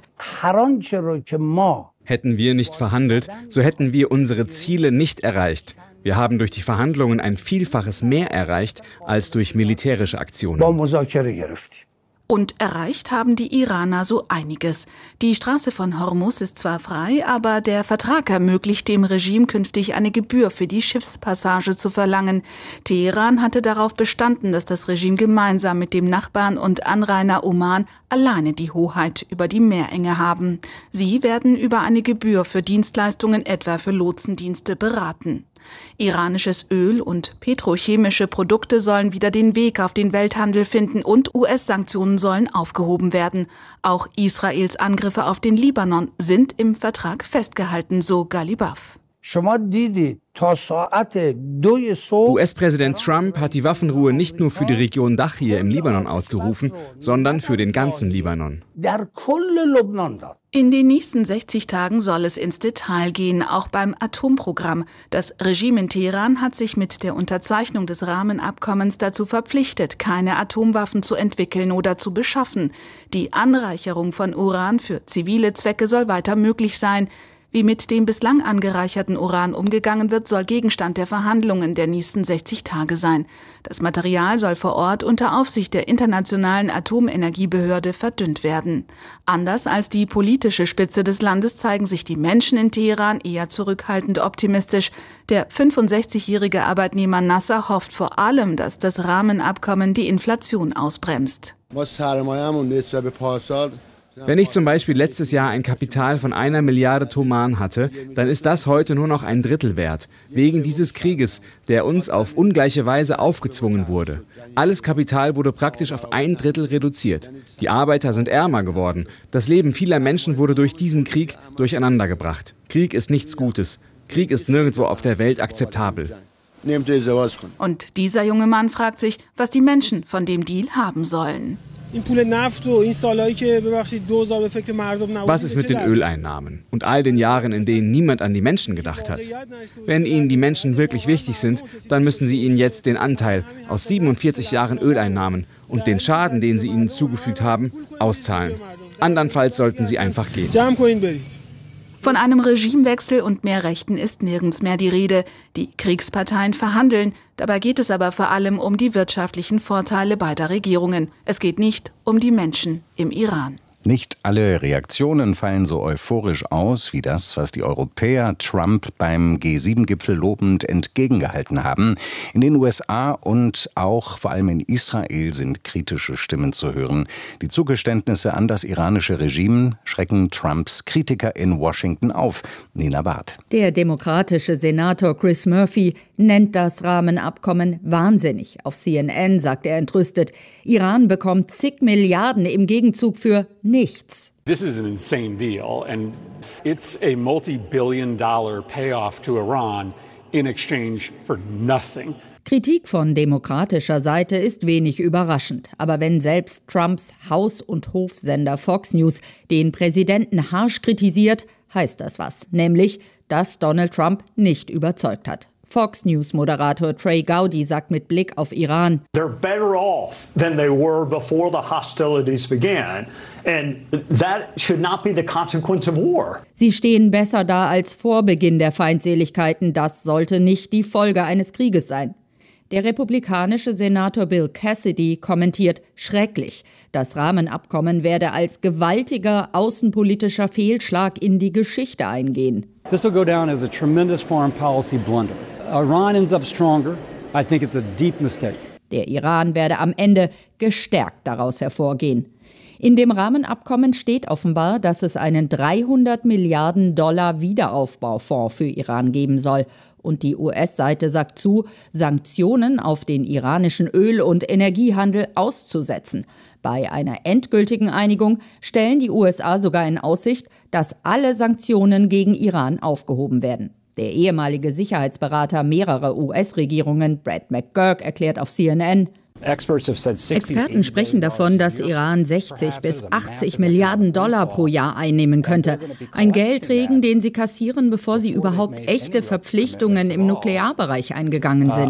Hätten wir nicht verhandelt, so hätten wir unsere Ziele nicht erreicht. Wir haben durch die Verhandlungen ein Vielfaches mehr erreicht als durch militärische Aktionen. Und erreicht haben die Iraner so einiges. Die Straße von Hormuz ist zwar frei, aber der Vertrag ermöglicht dem Regime künftig eine Gebühr für die Schiffspassage zu verlangen. Teheran hatte darauf bestanden, dass das Regime gemeinsam mit dem Nachbarn und Anrainer Oman alleine die Hoheit über die Meerenge haben. Sie werden über eine Gebühr für Dienstleistungen, etwa für Lotsendienste, beraten. Iranisches Öl und petrochemische Produkte sollen wieder den Weg auf den Welthandel finden und US-Sanktionen sollen aufgehoben werden. Auch Israels Angriffe auf den Libanon sind im Vertrag festgehalten, so Ghalibaf. US-Präsident Trump hat die Waffenruhe nicht nur für die Region Dachir im Libanon ausgerufen, sondern für den ganzen Libanon. In den nächsten 60 Tagen soll es ins Detail gehen, auch beim Atomprogramm. Das Regime in Teheran hat sich mit der Unterzeichnung des Rahmenabkommens dazu verpflichtet, keine Atomwaffen zu entwickeln oder zu beschaffen. Die Anreicherung von Uran für zivile Zwecke soll weiter möglich sein. Wie mit dem bislang angereicherten Uran umgegangen wird, soll Gegenstand der Verhandlungen der nächsten 60 Tage sein. Das Material soll vor Ort unter Aufsicht der Internationalen Atomenergiebehörde verdünnt werden. Anders als die politische Spitze des Landes zeigen sich die Menschen in Teheran eher zurückhaltend optimistisch. Der 65-jährige Arbeitnehmer Nasser hofft vor allem, dass das Rahmenabkommen die Inflation ausbremst. Wenn ich zum Beispiel letztes Jahr ein Kapital von 1 Milliarde Toman hatte, dann ist das heute nur noch ein Drittel wert, wegen dieses Krieges, der uns auf ungleiche Weise aufgezwungen wurde. Alles Kapital wurde praktisch auf 1/3 reduziert. Die Arbeiter sind ärmer geworden. Das Leben vieler Menschen wurde durch diesen Krieg durcheinandergebracht. Krieg ist nichts Gutes. Krieg ist nirgendwo auf der Welt akzeptabel. Und dieser junge Mann fragt sich, was die Menschen von dem Deal haben sollen. Was ist mit den Öleinnahmen und all den Jahren, in denen niemand an die Menschen gedacht hat? Wenn Ihnen die Menschen wirklich wichtig sind, dann müssen Sie ihnen jetzt den Anteil aus 47 Jahren Öleinnahmen und den Schaden, den Sie ihnen zugefügt haben, auszahlen. Andernfalls sollten Sie einfach gehen. Von einem Regimewechsel und mehr Rechten ist nirgends mehr die Rede. Die Kriegsparteien verhandeln. Dabei geht es aber vor allem um die wirtschaftlichen Vorteile beider Regierungen. Es geht nicht um die Menschen im Iran. Nicht alle Reaktionen fallen so euphorisch aus wie das, was die Europäer Trump beim G7-Gipfel lobend entgegengehalten haben. In den USA und auch vor allem in Israel sind kritische Stimmen zu hören. Die Zugeständnisse an das iranische Regime schrecken Trumps Kritiker in Washington auf. Nina Barth. Der demokratische Senator Chris Murphy nennt das Rahmenabkommen wahnsinnig. Auf CNN sagt er entrüstet, Iran bekommt zig Milliarden im Gegenzug für nichts. This is an insane deal and it's a multi-billion-dollar payoff to Iran in exchange for nothing. Kritik von demokratischer Seite ist wenig überraschend. Aber wenn selbst Trumps Haus- und Hofsender Fox News den Präsidenten harsch kritisiert, heißt das was. Nämlich, dass Donald Trump nicht überzeugt hat. Fox News-Moderator Trey Gowdy sagt mit Blick auf Iran: They're better off than they were before the hostilities began. And that should not be the consequence of war. Sie stehen besser da als vor Beginn der Feindseligkeiten. Das sollte nicht die Folge eines Krieges sein. Der republikanische Senator Bill Cassidy kommentiert schrecklich. Das Rahmenabkommen werde als gewaltiger außenpolitischer Fehlschlag in die Geschichte eingehen. This will go down as a tremendous foreign policy blunder. Iran ends up stronger. I think it's a deep mistake. Der Iran werde am Ende gestärkt daraus hervorgehen. In dem Rahmenabkommen steht offenbar, dass es einen 300 Milliarden $ Wiederaufbaufonds für Iran geben soll. Und die US-Seite sagt zu, Sanktionen auf den iranischen Öl- und Energiehandel auszusetzen. Bei einer endgültigen Einigung stellen die USA sogar in Aussicht, dass alle Sanktionen gegen Iran aufgehoben werden. Der ehemalige Sicherheitsberater mehrerer US-Regierungen, Brad McGurk, erklärt auf CNN: Experten sprechen davon, dass Iran 60 bis 80 Milliarden $ pro Jahr einnehmen könnte. Ein Geldregen, den sie kassieren, bevor sie überhaupt echte Verpflichtungen im Nuklearbereich eingegangen sind.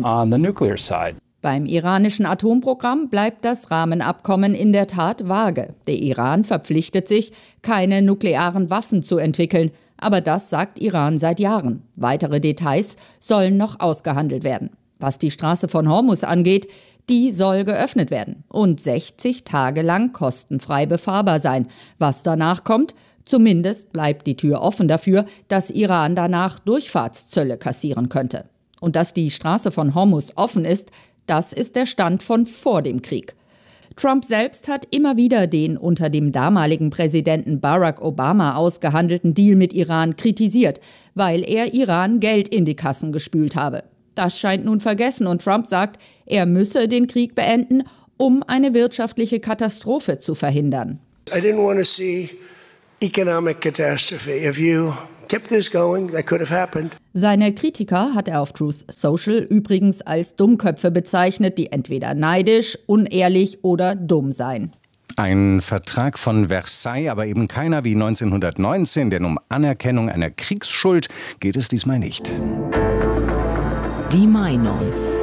Beim iranischen Atomprogramm bleibt das Rahmenabkommen in der Tat vage. Der Iran verpflichtet sich, keine nuklearen Waffen zu entwickeln. Aber das sagt Iran seit Jahren. Weitere Details sollen noch ausgehandelt werden. Was die Straße von Hormuz angeht, Die soll geöffnet werden und 60 Tage lang kostenfrei befahrbar sein. Was danach kommt? Zumindest bleibt die Tür offen dafür, dass Iran danach Durchfahrtszölle kassieren könnte. Und dass die Straße von Hormuz offen ist, das ist der Stand von vor dem Krieg. Trump selbst hat immer wieder den unter dem damaligen Präsidenten Barack Obama ausgehandelten Deal mit Iran kritisiert, weil er Iran Geld in die Kassen gespült habe. Das scheint nun vergessen und Trump sagt, er müsse den Krieg beenden, um eine wirtschaftliche Katastrophe zu verhindern. I didn't want to see economic catastrophe. If you kept this going, that could have happened. Seine Kritiker hat er auf Truth Social übrigens als Dummköpfe bezeichnet, die entweder neidisch, unehrlich oder dumm seien. Ein Vertrag von Versailles, aber eben keiner wie 1919, denn um Anerkennung einer Kriegsschuld geht es diesmal nicht. Die Meinung.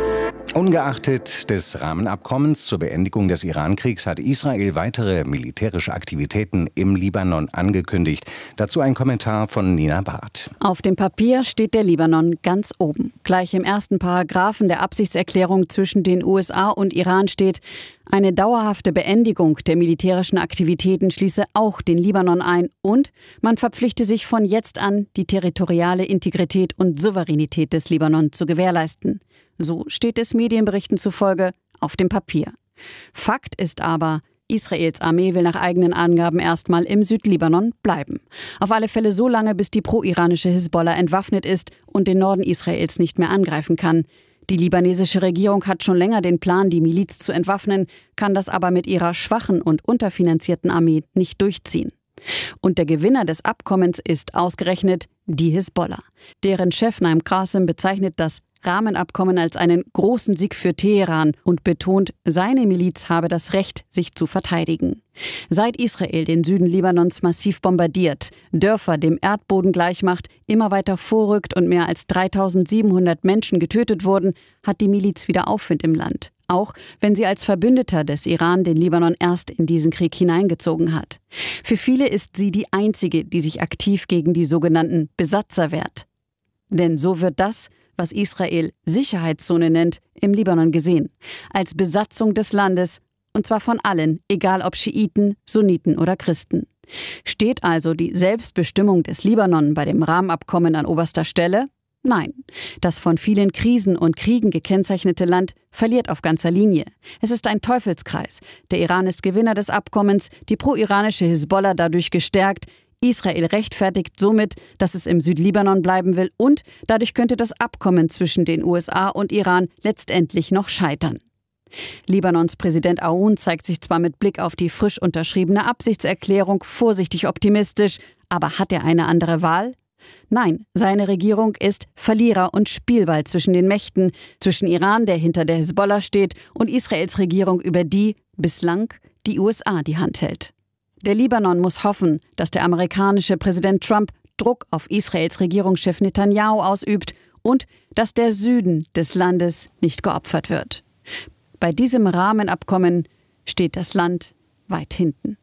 Ungeachtet des Rahmenabkommens zur Beendigung des Iran-Kriegs hat Israel weitere militärische Aktivitäten im Libanon angekündigt. Dazu ein Kommentar von Nina Barth. Auf dem Papier steht der Libanon ganz oben. Gleich im ersten Paragraphen der Absichtserklärung zwischen den USA und Iran steht: Eine dauerhafte Beendigung der militärischen Aktivitäten schließe auch den Libanon ein und man verpflichte sich von jetzt an, die territoriale Integrität und Souveränität des Libanon zu gewährleisten. So steht es Medienberichten zufolge auf dem Papier. Fakt ist aber, Israels Armee will nach eigenen Angaben erstmal im Südlibanon bleiben. Auf alle Fälle so lange, bis die pro-iranische Hisbollah entwaffnet ist und den Norden Israels nicht mehr angreifen kann. Die libanesische Regierung hat schon länger den Plan, die Miliz zu entwaffnen, kann das aber mit ihrer schwachen und unterfinanzierten Armee nicht durchziehen. Und der Gewinner des Abkommens ist ausgerechnet die Hisbollah. Deren Chef Naim Qassem bezeichnet das Rahmenabkommen als einen großen Sieg für Teheran und betont, seine Miliz habe das Recht, sich zu verteidigen. Seit Israel den Süden Libanons massiv bombardiert, Dörfer dem Erdboden gleichmacht, immer weiter vorrückt und mehr als 3.700 Menschen getötet wurden, hat die Miliz wieder Aufwind im Land. Auch wenn sie als Verbündeter des Iran den Libanon erst in diesen Krieg hineingezogen hat. Für viele ist sie die einzige, die sich aktiv gegen die sogenannten Besatzer wehrt. Denn so wird das, was Israel Sicherheitszone nennt, im Libanon gesehen. Als Besatzung des Landes, und zwar von allen, egal ob Schiiten, Sunniten oder Christen. Steht also die Selbstbestimmung des Libanon bei dem Rahmenabkommen an oberster Stelle? Nein. Das von vielen Krisen und Kriegen gekennzeichnete Land verliert auf ganzer Linie. Es ist ein Teufelskreis. Der Iran ist Gewinner des Abkommens, die pro-iranische Hisbollah dadurch gestärkt, Israel rechtfertigt somit, dass es im Südlibanon bleiben will und dadurch könnte das Abkommen zwischen den USA und Iran letztendlich noch scheitern. Libanons Präsident Aoun zeigt sich zwar mit Blick auf die frisch unterschriebene Absichtserklärung vorsichtig optimistisch, aber hat er eine andere Wahl? Nein, seine Regierung ist Verlierer und Spielball zwischen den Mächten, zwischen Iran, der hinter der Hisbollah steht, und Israels Regierung, über die bislang die USA die Hand hält. Der Libanon muss hoffen, dass der amerikanische Präsident Trump Druck auf Israels Regierungschef Netanyahu ausübt und dass der Süden des Landes nicht geopfert wird. Bei diesem Rahmenabkommen steht das Land weit hinten.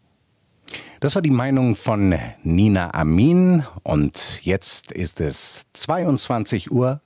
Das war die Meinung von Nina Amin und jetzt ist es 22:15 Uhr.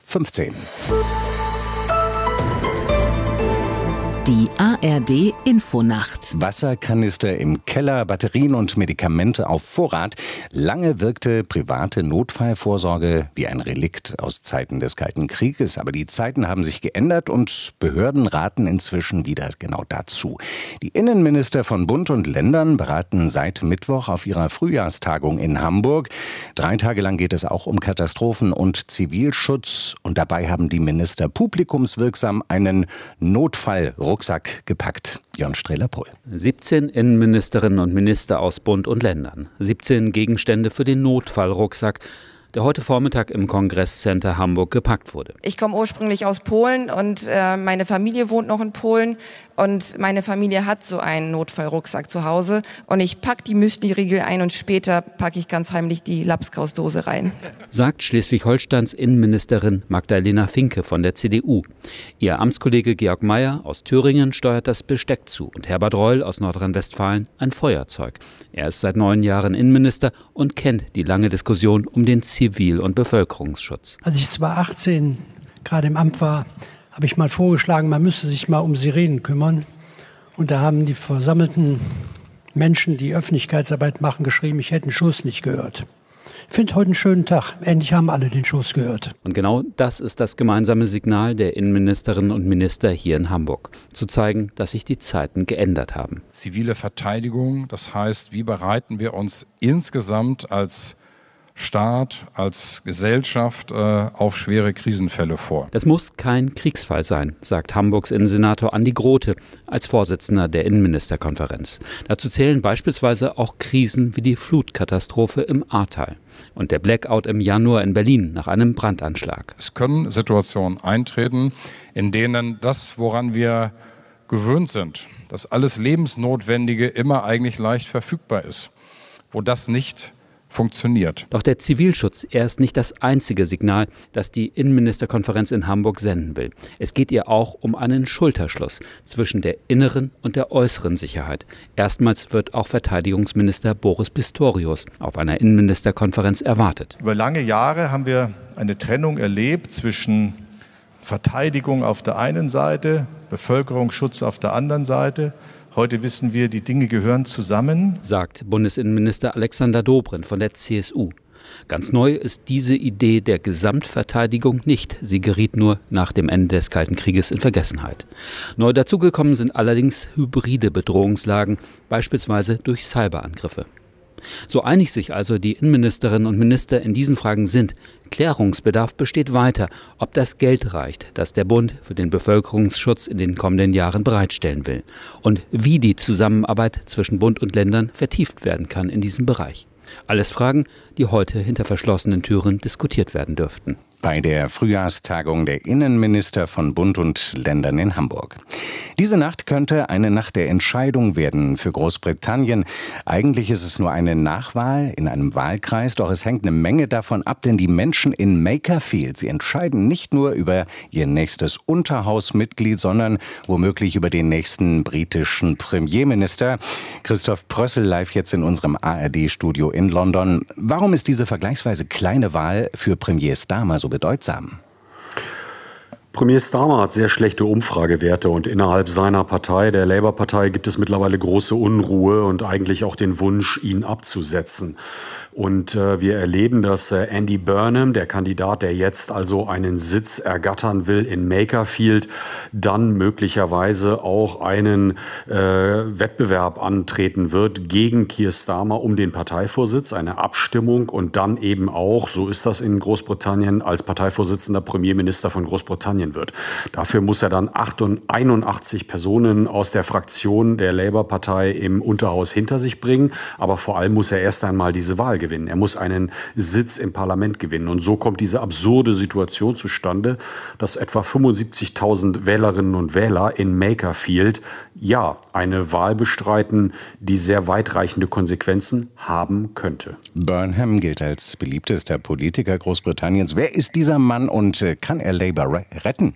Die ARD Infonacht. Wasserkanister im Keller, Batterien und Medikamente auf Vorrat. Lange wirkte private Notfallvorsorge wie ein Relikt aus Zeiten des Kalten Krieges. Aber die Zeiten haben sich geändert und Behörden raten inzwischen wieder genau dazu. Die Innenminister von Bund und Ländern beraten seit Mittwoch auf ihrer Frühjahrstagung in Hamburg. 3 Tage lang geht es auch um Katastrophen und Zivilschutz. Und dabei haben die Minister publikumswirksam einen Notfallrucksack gepackt. Jörn Strehler-Pohl. 17 Innenministerinnen und Minister aus Bund und Ländern. 17 Gegenstände für den Notfallrucksack, der heute Vormittag im Kongresscenter Hamburg gepackt wurde. Ich komme ursprünglich aus Polen und meine Familie wohnt noch in Polen und meine Familie hat so einen Notfallrucksack zu Hause und ich packe die Müsli-Riegel ein und später packe ich ganz heimlich die Lapskausdose rein. Sagt Schleswig-Holsteins Innenministerin Magdalena Finke von der CDU. Ihr Amtskollege Georg Mayer aus Thüringen steuert das Besteck zu und Herbert Reul aus Nordrhein-Westfalen ein Feuerzeug. Er ist seit 9 Jahren Innenminister und kennt die lange Diskussion um den Zivil- und Bevölkerungsschutz. Als ich 2018 gerade im Amt war, habe ich mal vorgeschlagen, man müsste sich mal um Sirenen kümmern. Und da haben die versammelten Menschen, die Öffentlichkeitsarbeit machen, geschrieben, ich hätte den Schuss nicht gehört. Ich finde heute einen schönen Tag. Endlich haben alle den Schuss gehört. Und genau das ist das gemeinsame Signal der Innenministerinnen und Minister hier in Hamburg. Zu zeigen, dass sich die Zeiten geändert haben. Zivile Verteidigung, das heißt, wie bereiten wir uns insgesamt als Staat, als Gesellschaft auf schwere Krisenfälle vor. Das muss kein Kriegsfall sein, sagt Hamburgs Innensenator Andi Grote als Vorsitzender der Innenministerkonferenz. Dazu zählen beispielsweise auch Krisen wie die Flutkatastrophe im Ahrtal und der Blackout im Januar in Berlin nach einem Brandanschlag. Es können Situationen eintreten, in denen das, woran wir gewöhnt sind, dass alles Lebensnotwendige immer eigentlich leicht verfügbar ist, wo das nicht funktioniert. Doch der Zivilschutz, er ist nicht das einzige Signal, das die Innenministerkonferenz in Hamburg senden will. Es geht ihr auch um einen Schulterschluss zwischen der inneren und der äußeren Sicherheit. Erstmals wird auch Verteidigungsminister Boris Pistorius auf einer Innenministerkonferenz erwartet. Über lange Jahre haben wir eine Trennung erlebt zwischen Verteidigung auf der einen Seite, Bevölkerungsschutz auf der anderen Seite. Heute wissen wir, die Dinge gehören zusammen, sagt Bundesinnenminister Alexander Dobrindt von der CSU. Ganz neu ist diese Idee der Gesamtverteidigung nicht. Sie geriet nur nach dem Ende des Kalten Krieges in Vergessenheit. Neu dazugekommen sind allerdings hybride Bedrohungslagen, beispielsweise durch Cyberangriffe. So einig sich also die Innenministerinnen und Minister in diesen Fragen sind, Klärungsbedarf besteht weiter, ob das Geld reicht, das der Bund für den Bevölkerungsschutz in den kommenden Jahren bereitstellen will und wie die Zusammenarbeit zwischen Bund und Ländern vertieft werden kann in diesem Bereich. Alles Fragen, die heute hinter verschlossenen Türen diskutiert werden dürften. Bei der Frühjahrstagung der Innenminister von Bund und Ländern in Hamburg. Diese Nacht könnte eine Nacht der Entscheidung werden für Großbritannien. Eigentlich ist es nur eine Nachwahl in einem Wahlkreis, doch es hängt eine Menge davon ab, denn die Menschen in Makerfield, sie entscheiden nicht nur über ihr nächstes Unterhausmitglied, sondern womöglich über den nächsten britischen Premierminister. Christoph Prössel live jetzt in unserem ARD-Studio in London. Warum ist diese vergleichsweise kleine Wahl für Premier Starmer so bedeutsam? Premier Starmer hat sehr schlechte Umfragewerte und innerhalb seiner Partei, der Labour-Partei, gibt es mittlerweile große Unruhe und eigentlich auch den Wunsch, ihn abzusetzen. Und wir erleben, dass Andy Burnham, der Kandidat, der jetzt also einen Sitz ergattern will in Makerfield, dann möglicherweise auch einen Wettbewerb antreten wird gegen Keir Starmer um den Parteivorsitz, eine Abstimmung und dann eben auch, so ist das in Großbritannien, als Parteivorsitzender Premierminister von Großbritannien wird. Dafür muss er dann 81 Personen aus der Fraktion der Labour-Partei im Unterhaus hinter sich bringen, aber vor allem muss er erst einmal diese Wahl gewinnen. Er muss einen Sitz im Parlament gewinnen. Und so kommt diese absurde Situation zustande, dass etwa 75.000 Wählerinnen und Wähler in Makerfield eine Wahl bestreiten, die sehr weitreichende Konsequenzen haben könnte. Burnham gilt als beliebtester Politiker Großbritanniens. Wer ist dieser Mann und kann er Labour retten?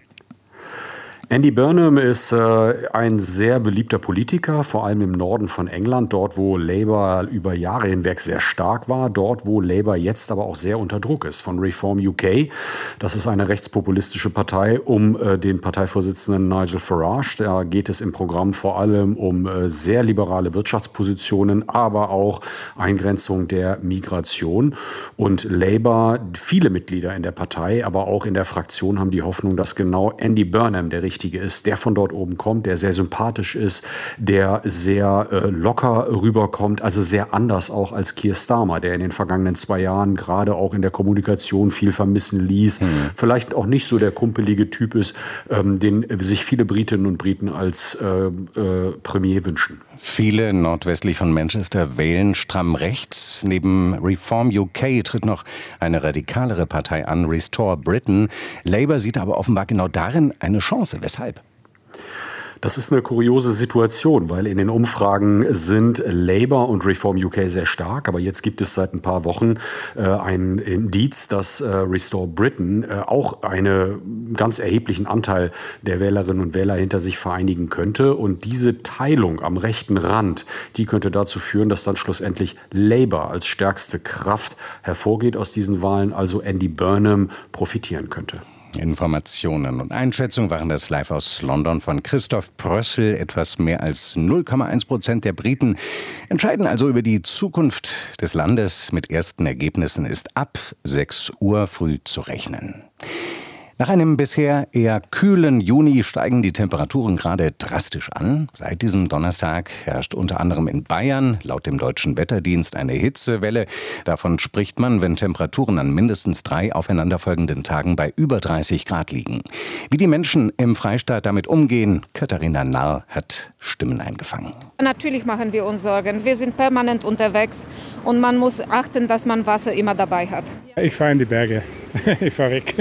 Andy Burnham ist ein sehr beliebter Politiker, vor allem im Norden von England, dort wo Labour über Jahre hinweg sehr stark war, dort wo Labour jetzt aber auch sehr unter Druck ist von Reform UK. Das ist eine rechtspopulistische Partei um den Parteivorsitzenden Nigel Farage. Da geht es im Programm vor allem um sehr liberale Wirtschaftspositionen, aber auch Eingrenzung der Migration. Und Labour, viele Mitglieder in der Partei, aber auch in der Fraktion haben die Hoffnung, dass genau Andy Burnham der Richtige ist, der von dort oben kommt, der sehr sympathisch ist, der sehr locker rüberkommt, also sehr anders auch als Keir Starmer, der in den vergangenen 2 Jahren gerade auch in der Kommunikation viel vermissen ließ, vielleicht auch nicht so der kumpelige Typ ist, den sich viele Britinnen und Briten als Premier wünschen. Viele nordwestlich von Manchester wählen stramm rechts. Neben Reform UK tritt noch eine radikalere Partei an, Restore Britain. Labour sieht aber offenbar genau darin eine Chance. Weshalb? Das ist eine kuriose Situation, weil in den Umfragen sind Labour und Reform UK sehr stark. Aber jetzt gibt es seit ein paar Wochen ein Indiz, dass Restore Britain auch einen ganz erheblichen Anteil der Wählerinnen und Wähler hinter sich vereinigen könnte. Und diese Teilung am rechten Rand, die könnte dazu führen, dass dann schlussendlich Labour als stärkste Kraft hervorgeht aus diesen Wahlen, also Andy Burnham profitieren könnte. Informationen und Einschätzungen waren das live aus London von Christoph Prössl. Etwas mehr als 0,1% der Briten entscheiden also über die Zukunft des Landes. Mit ersten Ergebnissen ist ab 6 Uhr früh zu rechnen. Nach einem bisher eher kühlen Juni steigen die Temperaturen gerade drastisch an. Seit diesem Donnerstag herrscht unter anderem in Bayern laut dem Deutschen Wetterdienst eine Hitzewelle. Davon spricht man, wenn Temperaturen an mindestens 3 aufeinanderfolgenden Tagen bei über 30 Grad liegen. Wie die Menschen im Freistaat damit umgehen, Katharina Narr hat Stimmen eingefangen. Natürlich machen wir uns Sorgen. Wir sind permanent unterwegs und man muss achten, dass man Wasser immer dabei hat. Ich fahre in die Berge. Ich fahre weg.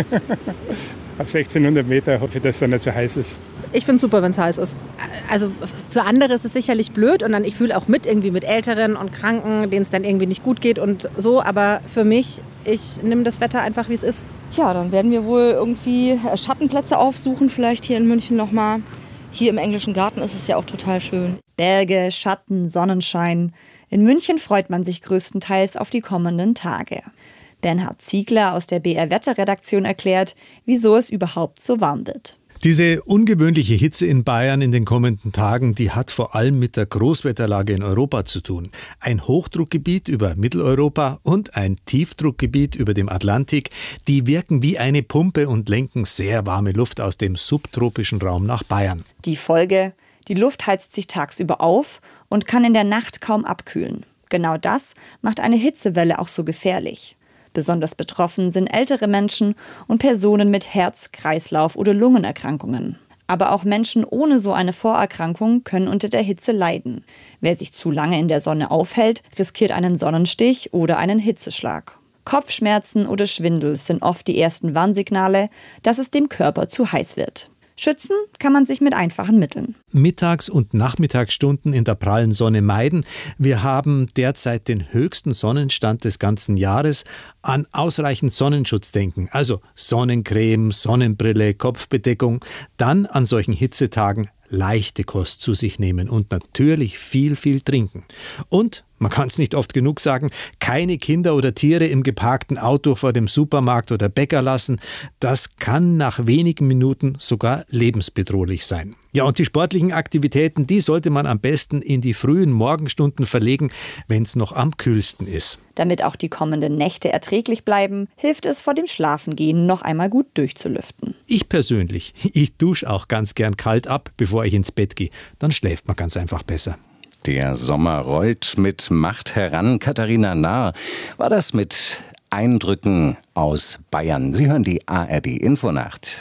Auf 1600 Meter hoffe ich, dass es dann nicht so heiß ist. Ich finde es super, wenn es heiß ist. Also für andere ist es sicherlich blöd und dann ich fühle auch mit irgendwie mit Älteren und Kranken, denen es dann irgendwie nicht gut geht und so. Aber für mich, ich nehme das Wetter einfach, wie es ist. Ja, dann werden wir wohl irgendwie Schattenplätze aufsuchen, vielleicht hier in München nochmal. Hier im Englischen Garten ist es ja auch total schön. Berge, Schatten, Sonnenschein. In München freut man sich größtenteils auf die kommenden Tage. Bernhard Ziegler aus der BR-Wetterredaktion erklärt, wieso es überhaupt so warm wird. Diese ungewöhnliche Hitze in Bayern in den kommenden Tagen, die hat vor allem mit der Großwetterlage in Europa zu tun. Ein Hochdruckgebiet über Mitteleuropa und ein Tiefdruckgebiet über dem Atlantik, die wirken wie eine Pumpe und lenken sehr warme Luft aus dem subtropischen Raum nach Bayern. Die Folge: Die Luft heizt sich tagsüber auf und kann in der Nacht kaum abkühlen. Genau das macht eine Hitzewelle auch so gefährlich. Besonders betroffen sind ältere Menschen und Personen mit Herz-, Kreislauf- oder Lungenerkrankungen. Aber auch Menschen ohne so eine Vorerkrankung können unter der Hitze leiden. Wer sich zu lange in der Sonne aufhält, riskiert einen Sonnenstich oder einen Hitzeschlag. Kopfschmerzen oder Schwindel sind oft die ersten Warnsignale, dass es dem Körper zu heiß wird. Schützen kann man sich mit einfachen Mitteln. Mittags- und Nachmittagsstunden in der prallen Sonne meiden. Wir haben derzeit den höchsten Sonnenstand des ganzen Jahres. An ausreichend Sonnenschutz denken, also Sonnencreme, Sonnenbrille, Kopfbedeckung. Dann an solchen Hitzetagen leichte Kost zu sich nehmen und natürlich viel trinken. Und, man kann es nicht oft genug sagen, keine Kinder oder Tiere im geparkten Auto vor dem Supermarkt oder Bäcker lassen. Das kann nach wenigen Minuten sogar lebensbedrohlich sein. Ja, und die sportlichen Aktivitäten, die sollte man am besten in die frühen Morgenstunden verlegen, wenn es noch am kühlsten ist. Damit auch die kommenden Nächte erträglich bleiben, hilft es vor dem Schlafengehen noch einmal gut durchzulüften. Ich persönlich, ich dusche auch ganz gern kalt ab, bevor ich ins Bett gehe. Dann schläft man ganz einfach besser. Der Sommer rollt mit Macht heran. Katharina Narr war das mit Eindrücken aus Bayern. Sie hören die ARD-Infonacht.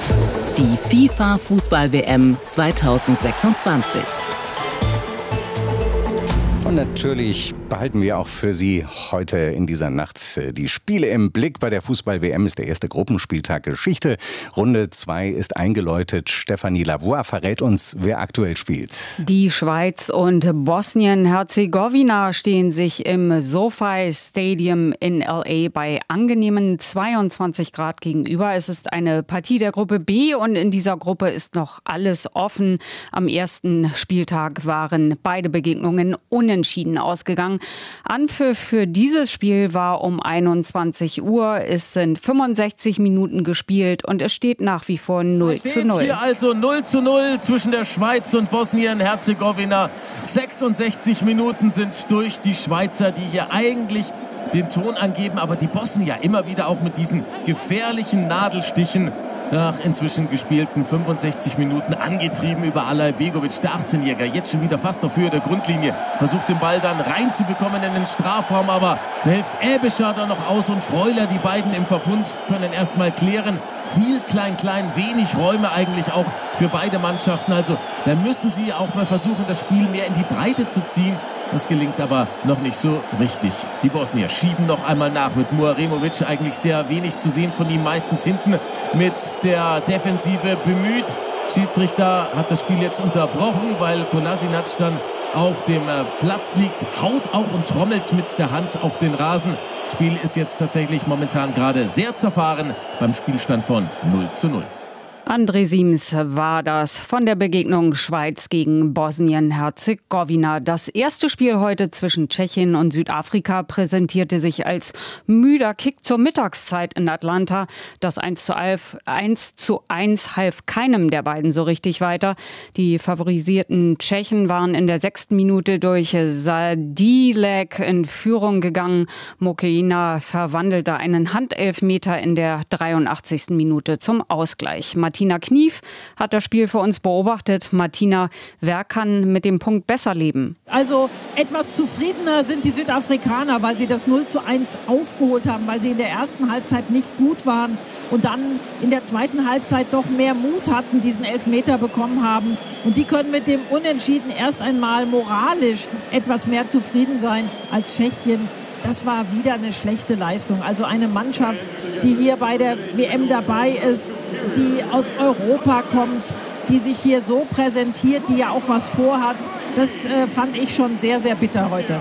Die FIFA-Fußball-WM 2026. Und natürlich behalten wir auch für Sie heute in dieser Nacht die Spiele im Blick. Bei der Fußball-WM ist der erste Gruppenspieltag Geschichte. Runde 2 ist eingeläutet. Stefanie Lavoie verrät uns, wer aktuell spielt. Die Schweiz und Bosnien-Herzegowina stehen sich im SoFi Stadium in L.A. bei angenehmen 22 Grad gegenüber. Es ist eine Partie der Gruppe B und in dieser Gruppe ist noch alles offen. Am ersten Spieltag waren beide Begegnungen unentschieden ausgegangen. Anpfiff für dieses Spiel war um 21 Uhr. Es sind 65 Minuten gespielt und es steht nach wie vor 0:0. Hier also 0:0 zwischen der Schweiz und Bosnien-Herzegowina. 66 Minuten sind durch. Die Schweizer, die hier eigentlich den Ton angeben, aber die Bosnier immer wieder auch mit diesen gefährlichen Nadelstichen. Nach inzwischen gespielten 65 Minuten angetrieben über Alay Begovic, der 18-Jähriger, jetzt schon wieder fast auf Höhe der Grundlinie, versucht den Ball dann reinzubekommen in den Strafraum, aber da hilft Äbischer dann noch aus und Freuler, die beiden im Verbund können erstmal klären. Viel klein, wenig Räume eigentlich auch für beide Mannschaften, also da müssen sie auch mal versuchen, das Spiel mehr in die Breite zu ziehen. Das gelingt aber noch nicht so richtig. Die Bosnier schieben noch einmal nach mit Muaremovic, eigentlich sehr wenig zu sehen von ihm, meistens hinten mit der Defensive bemüht. Schiedsrichter hat das Spiel jetzt unterbrochen, weil Kolasinac dann auf dem Platz liegt, haut auch und trommelt mit der Hand auf den Rasen. Spiel ist jetzt tatsächlich momentan gerade sehr zerfahren beim Spielstand von 0:0. André Siems war das von der Begegnung Schweiz gegen Bosnien-Herzegowina. Das erste Spiel heute zwischen Tschechien und Südafrika präsentierte sich als müder Kick zur Mittagszeit in Atlanta. Das 1:1 half keinem der beiden so richtig weiter. Die favorisierten Tschechen waren in der 6. Minute durch Sadilek in Führung gegangen. Mokeina verwandelte einen Handelfmeter in der 83. Minute zum Ausgleich. Martina Knief hat das Spiel für uns beobachtet. Martina, wer kann mit dem Punkt besser leben? Also etwas zufriedener sind die Südafrikaner, weil sie das 0:1 aufgeholt haben, weil sie in der ersten Halbzeit nicht gut waren und dann in der zweiten Halbzeit doch mehr Mut hatten, diesen Elfmeter bekommen haben. Und die können mit dem Unentschieden erst einmal moralisch etwas mehr zufrieden sein als Tschechien. Das war wieder eine schlechte Leistung. Also eine Mannschaft, die hier bei der WM dabei ist, die aus Europa kommt, die sich hier so präsentiert, die ja auch was vorhat. Das fand ich schon sehr, sehr bitter heute.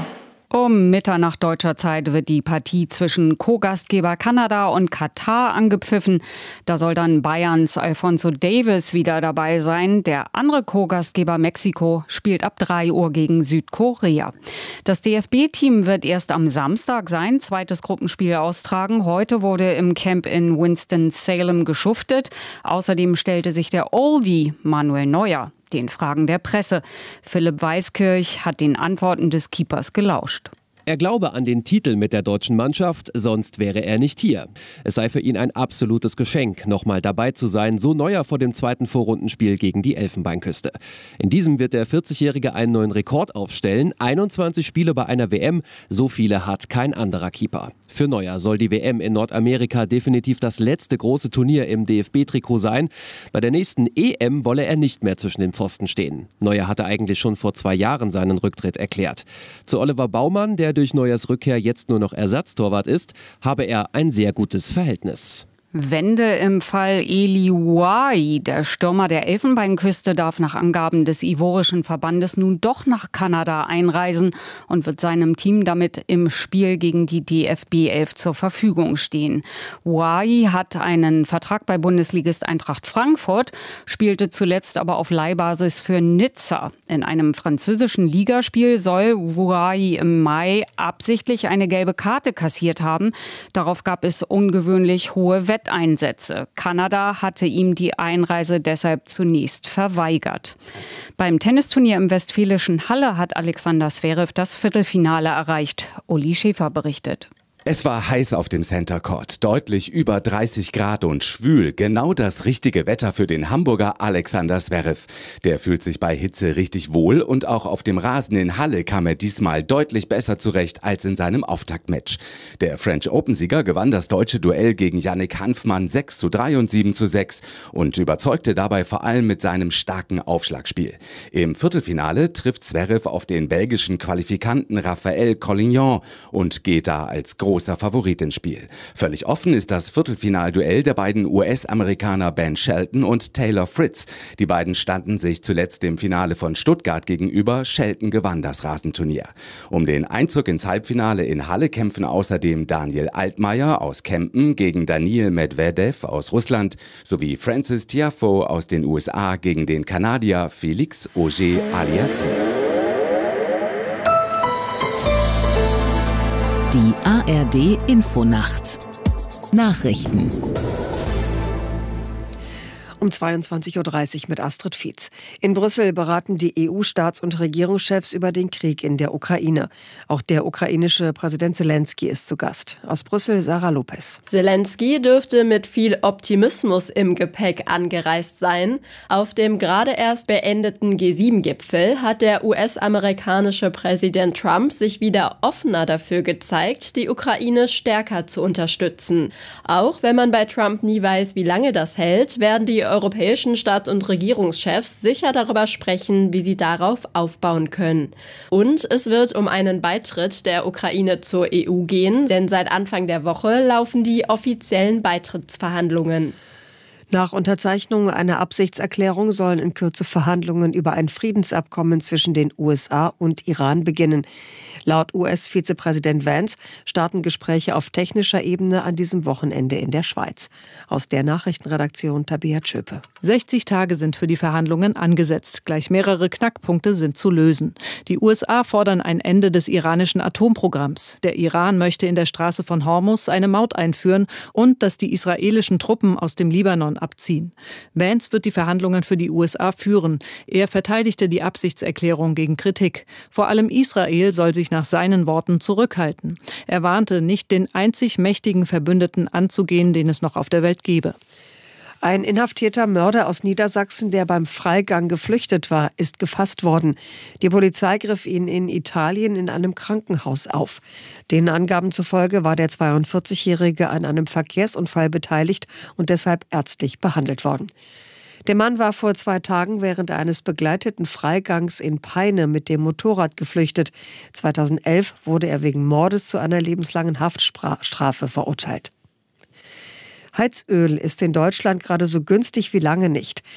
Um Mitternacht deutscher Zeit wird die Partie zwischen Co-Gastgeber Kanada und Katar angepfiffen. Da soll dann Bayerns Alphonso Davies wieder dabei sein. Der andere Co-Gastgeber Mexiko spielt ab 3 Uhr gegen Südkorea. Das DFB-Team wird erst am Samstag sein zweites Gruppenspiel austragen. Heute wurde im Camp in Winston-Salem geschuftet. Außerdem stellte sich der Oldie Manuel Neuer den Fragen der Presse. Philipp Weiskirch hat den Antworten des Keepers gelauscht. Er glaube an den Titel mit der deutschen Mannschaft, sonst wäre er nicht hier. Es sei für ihn ein absolutes Geschenk, nochmal dabei zu sein, so Neuer vor dem zweiten Vorrundenspiel gegen die Elfenbeinküste. In diesem wird der 40-Jährige einen neuen Rekord aufstellen. 21 Spiele bei einer WM, so viele hat kein anderer Keeper. Für Neuer soll die WM in Nordamerika definitiv das letzte große Turnier im DFB-Trikot sein. Bei der nächsten EM wolle er nicht mehr zwischen den Pfosten stehen. Neuer hatte eigentlich schon vor 2 Jahren seinen Rücktritt erklärt. Zu Oliver Baumann, der durch Neuers Rückkehr jetzt nur noch Ersatztorwart ist, habe er ein sehr gutes Verhältnis. Wende im Fall Eli Wahi. Der Stürmer der Elfenbeinküste darf nach Angaben des ivorischen Verbandes nun doch nach Kanada einreisen und wird seinem Team damit im Spiel gegen die DFB 11 zur Verfügung stehen. Wahi hat einen Vertrag bei Bundesligist Eintracht Frankfurt, spielte zuletzt aber auf Leihbasis für Nizza. In einem französischen Ligaspiel soll Wahi im Mai absichtlich eine gelbe Karte kassiert haben. Darauf gab es ungewöhnlich hohe Wetteinsätze. Kanada hatte ihm die Einreise deshalb zunächst verweigert. Beim Tennisturnier im westfälischen Halle hat Alexander Zverev das Viertelfinale erreicht. Uli Schäfer berichtet. Es war heiß auf dem Center Court, deutlich über 30 Grad und schwül. Genau das richtige Wetter für den Hamburger Alexander Zverev. Der fühlt sich bei Hitze richtig wohl und auch auf dem Rasen in Halle kam er diesmal deutlich besser zurecht als in seinem Auftaktmatch. Der French Open-Sieger gewann das deutsche Duell gegen Yannick Hanfmann 6:3 und 7:6 und überzeugte dabei vor allem mit seinem starken Aufschlagspiel. Im Viertelfinale trifft Zverev auf den belgischen Qualifikanten Raphael Collignon und geht da als großer Favorit ins Spiel. Völlig offen ist das Viertelfinalduell der beiden US-Amerikaner Ben Shelton und Taylor Fritz. Die beiden standen sich zuletzt im Finale von Stuttgart gegenüber. Shelton gewann das Rasenturnier. Um den Einzug ins Halbfinale in Halle kämpfen außerdem Daniel Altmaier aus Kempen gegen Daniil Medvedev aus Russland sowie Frances Tiafoe aus den USA gegen den Kanadier Félix Auger-Aliassime. Die ARD Infonacht. Nachrichten. Um 22:30 Uhr mit Astrid Fietz. In Brüssel beraten die EU-Staats- und Regierungschefs über den Krieg in der Ukraine. Auch der ukrainische Präsident Zelensky ist zu Gast. Aus Brüssel Sarah Lopez. Zelensky dürfte mit viel Optimismus im Gepäck angereist sein. Auf dem gerade erst beendeten G7-Gipfel hat der US-amerikanische Präsident Trump sich wieder offener dafür gezeigt, die Ukraine stärker zu unterstützen. Auch wenn man bei Trump nie weiß, wie lange das hält, werden die europäischen Staats- und Regierungschefs sicher darüber sprechen, wie sie darauf aufbauen können. Und es wird um einen Beitritt der Ukraine zur EU gehen, denn seit Anfang der Woche laufen die offiziellen Beitrittsverhandlungen. Nach Unterzeichnung einer Absichtserklärung sollen in Kürze Verhandlungen über ein Friedensabkommen zwischen den USA und Iran beginnen. Laut US-Vizepräsident Vance starten Gespräche auf technischer Ebene an diesem Wochenende in der Schweiz. Aus der Nachrichtenredaktion Tabea Tschöpe. 60 Tage sind für die Verhandlungen angesetzt. Gleich mehrere Knackpunkte sind zu lösen. Die USA fordern ein Ende des iranischen Atomprogramms. Der Iran möchte in der Straße von Hormuz eine Maut einführen und dass die israelischen Truppen aus dem Libanon abziehen. Vance wird die Verhandlungen für die USA führen. Er verteidigte die Absichtserklärung gegen Kritik. Vor allem Israel soll sich nach seinen Worten zurückhalten. Er warnte, nicht den einzig mächtigen Verbündeten anzugehen, den es noch auf der Welt gebe. Ein inhaftierter Mörder aus Niedersachsen, der beim Freigang geflüchtet war, ist gefasst worden. Die Polizei griff ihn in Italien in einem Krankenhaus auf. Den Angaben zufolge war der 42-Jährige an einem Verkehrsunfall beteiligt und deshalb ärztlich behandelt worden. Der Mann war vor 2 Tagen während eines begleiteten Freigangs in Peine mit dem Motorrad geflüchtet. 2011 wurde er wegen Mordes zu einer lebenslangen Haftstrafe verurteilt. Heizöl ist in Deutschland gerade so günstig wie lange nicht.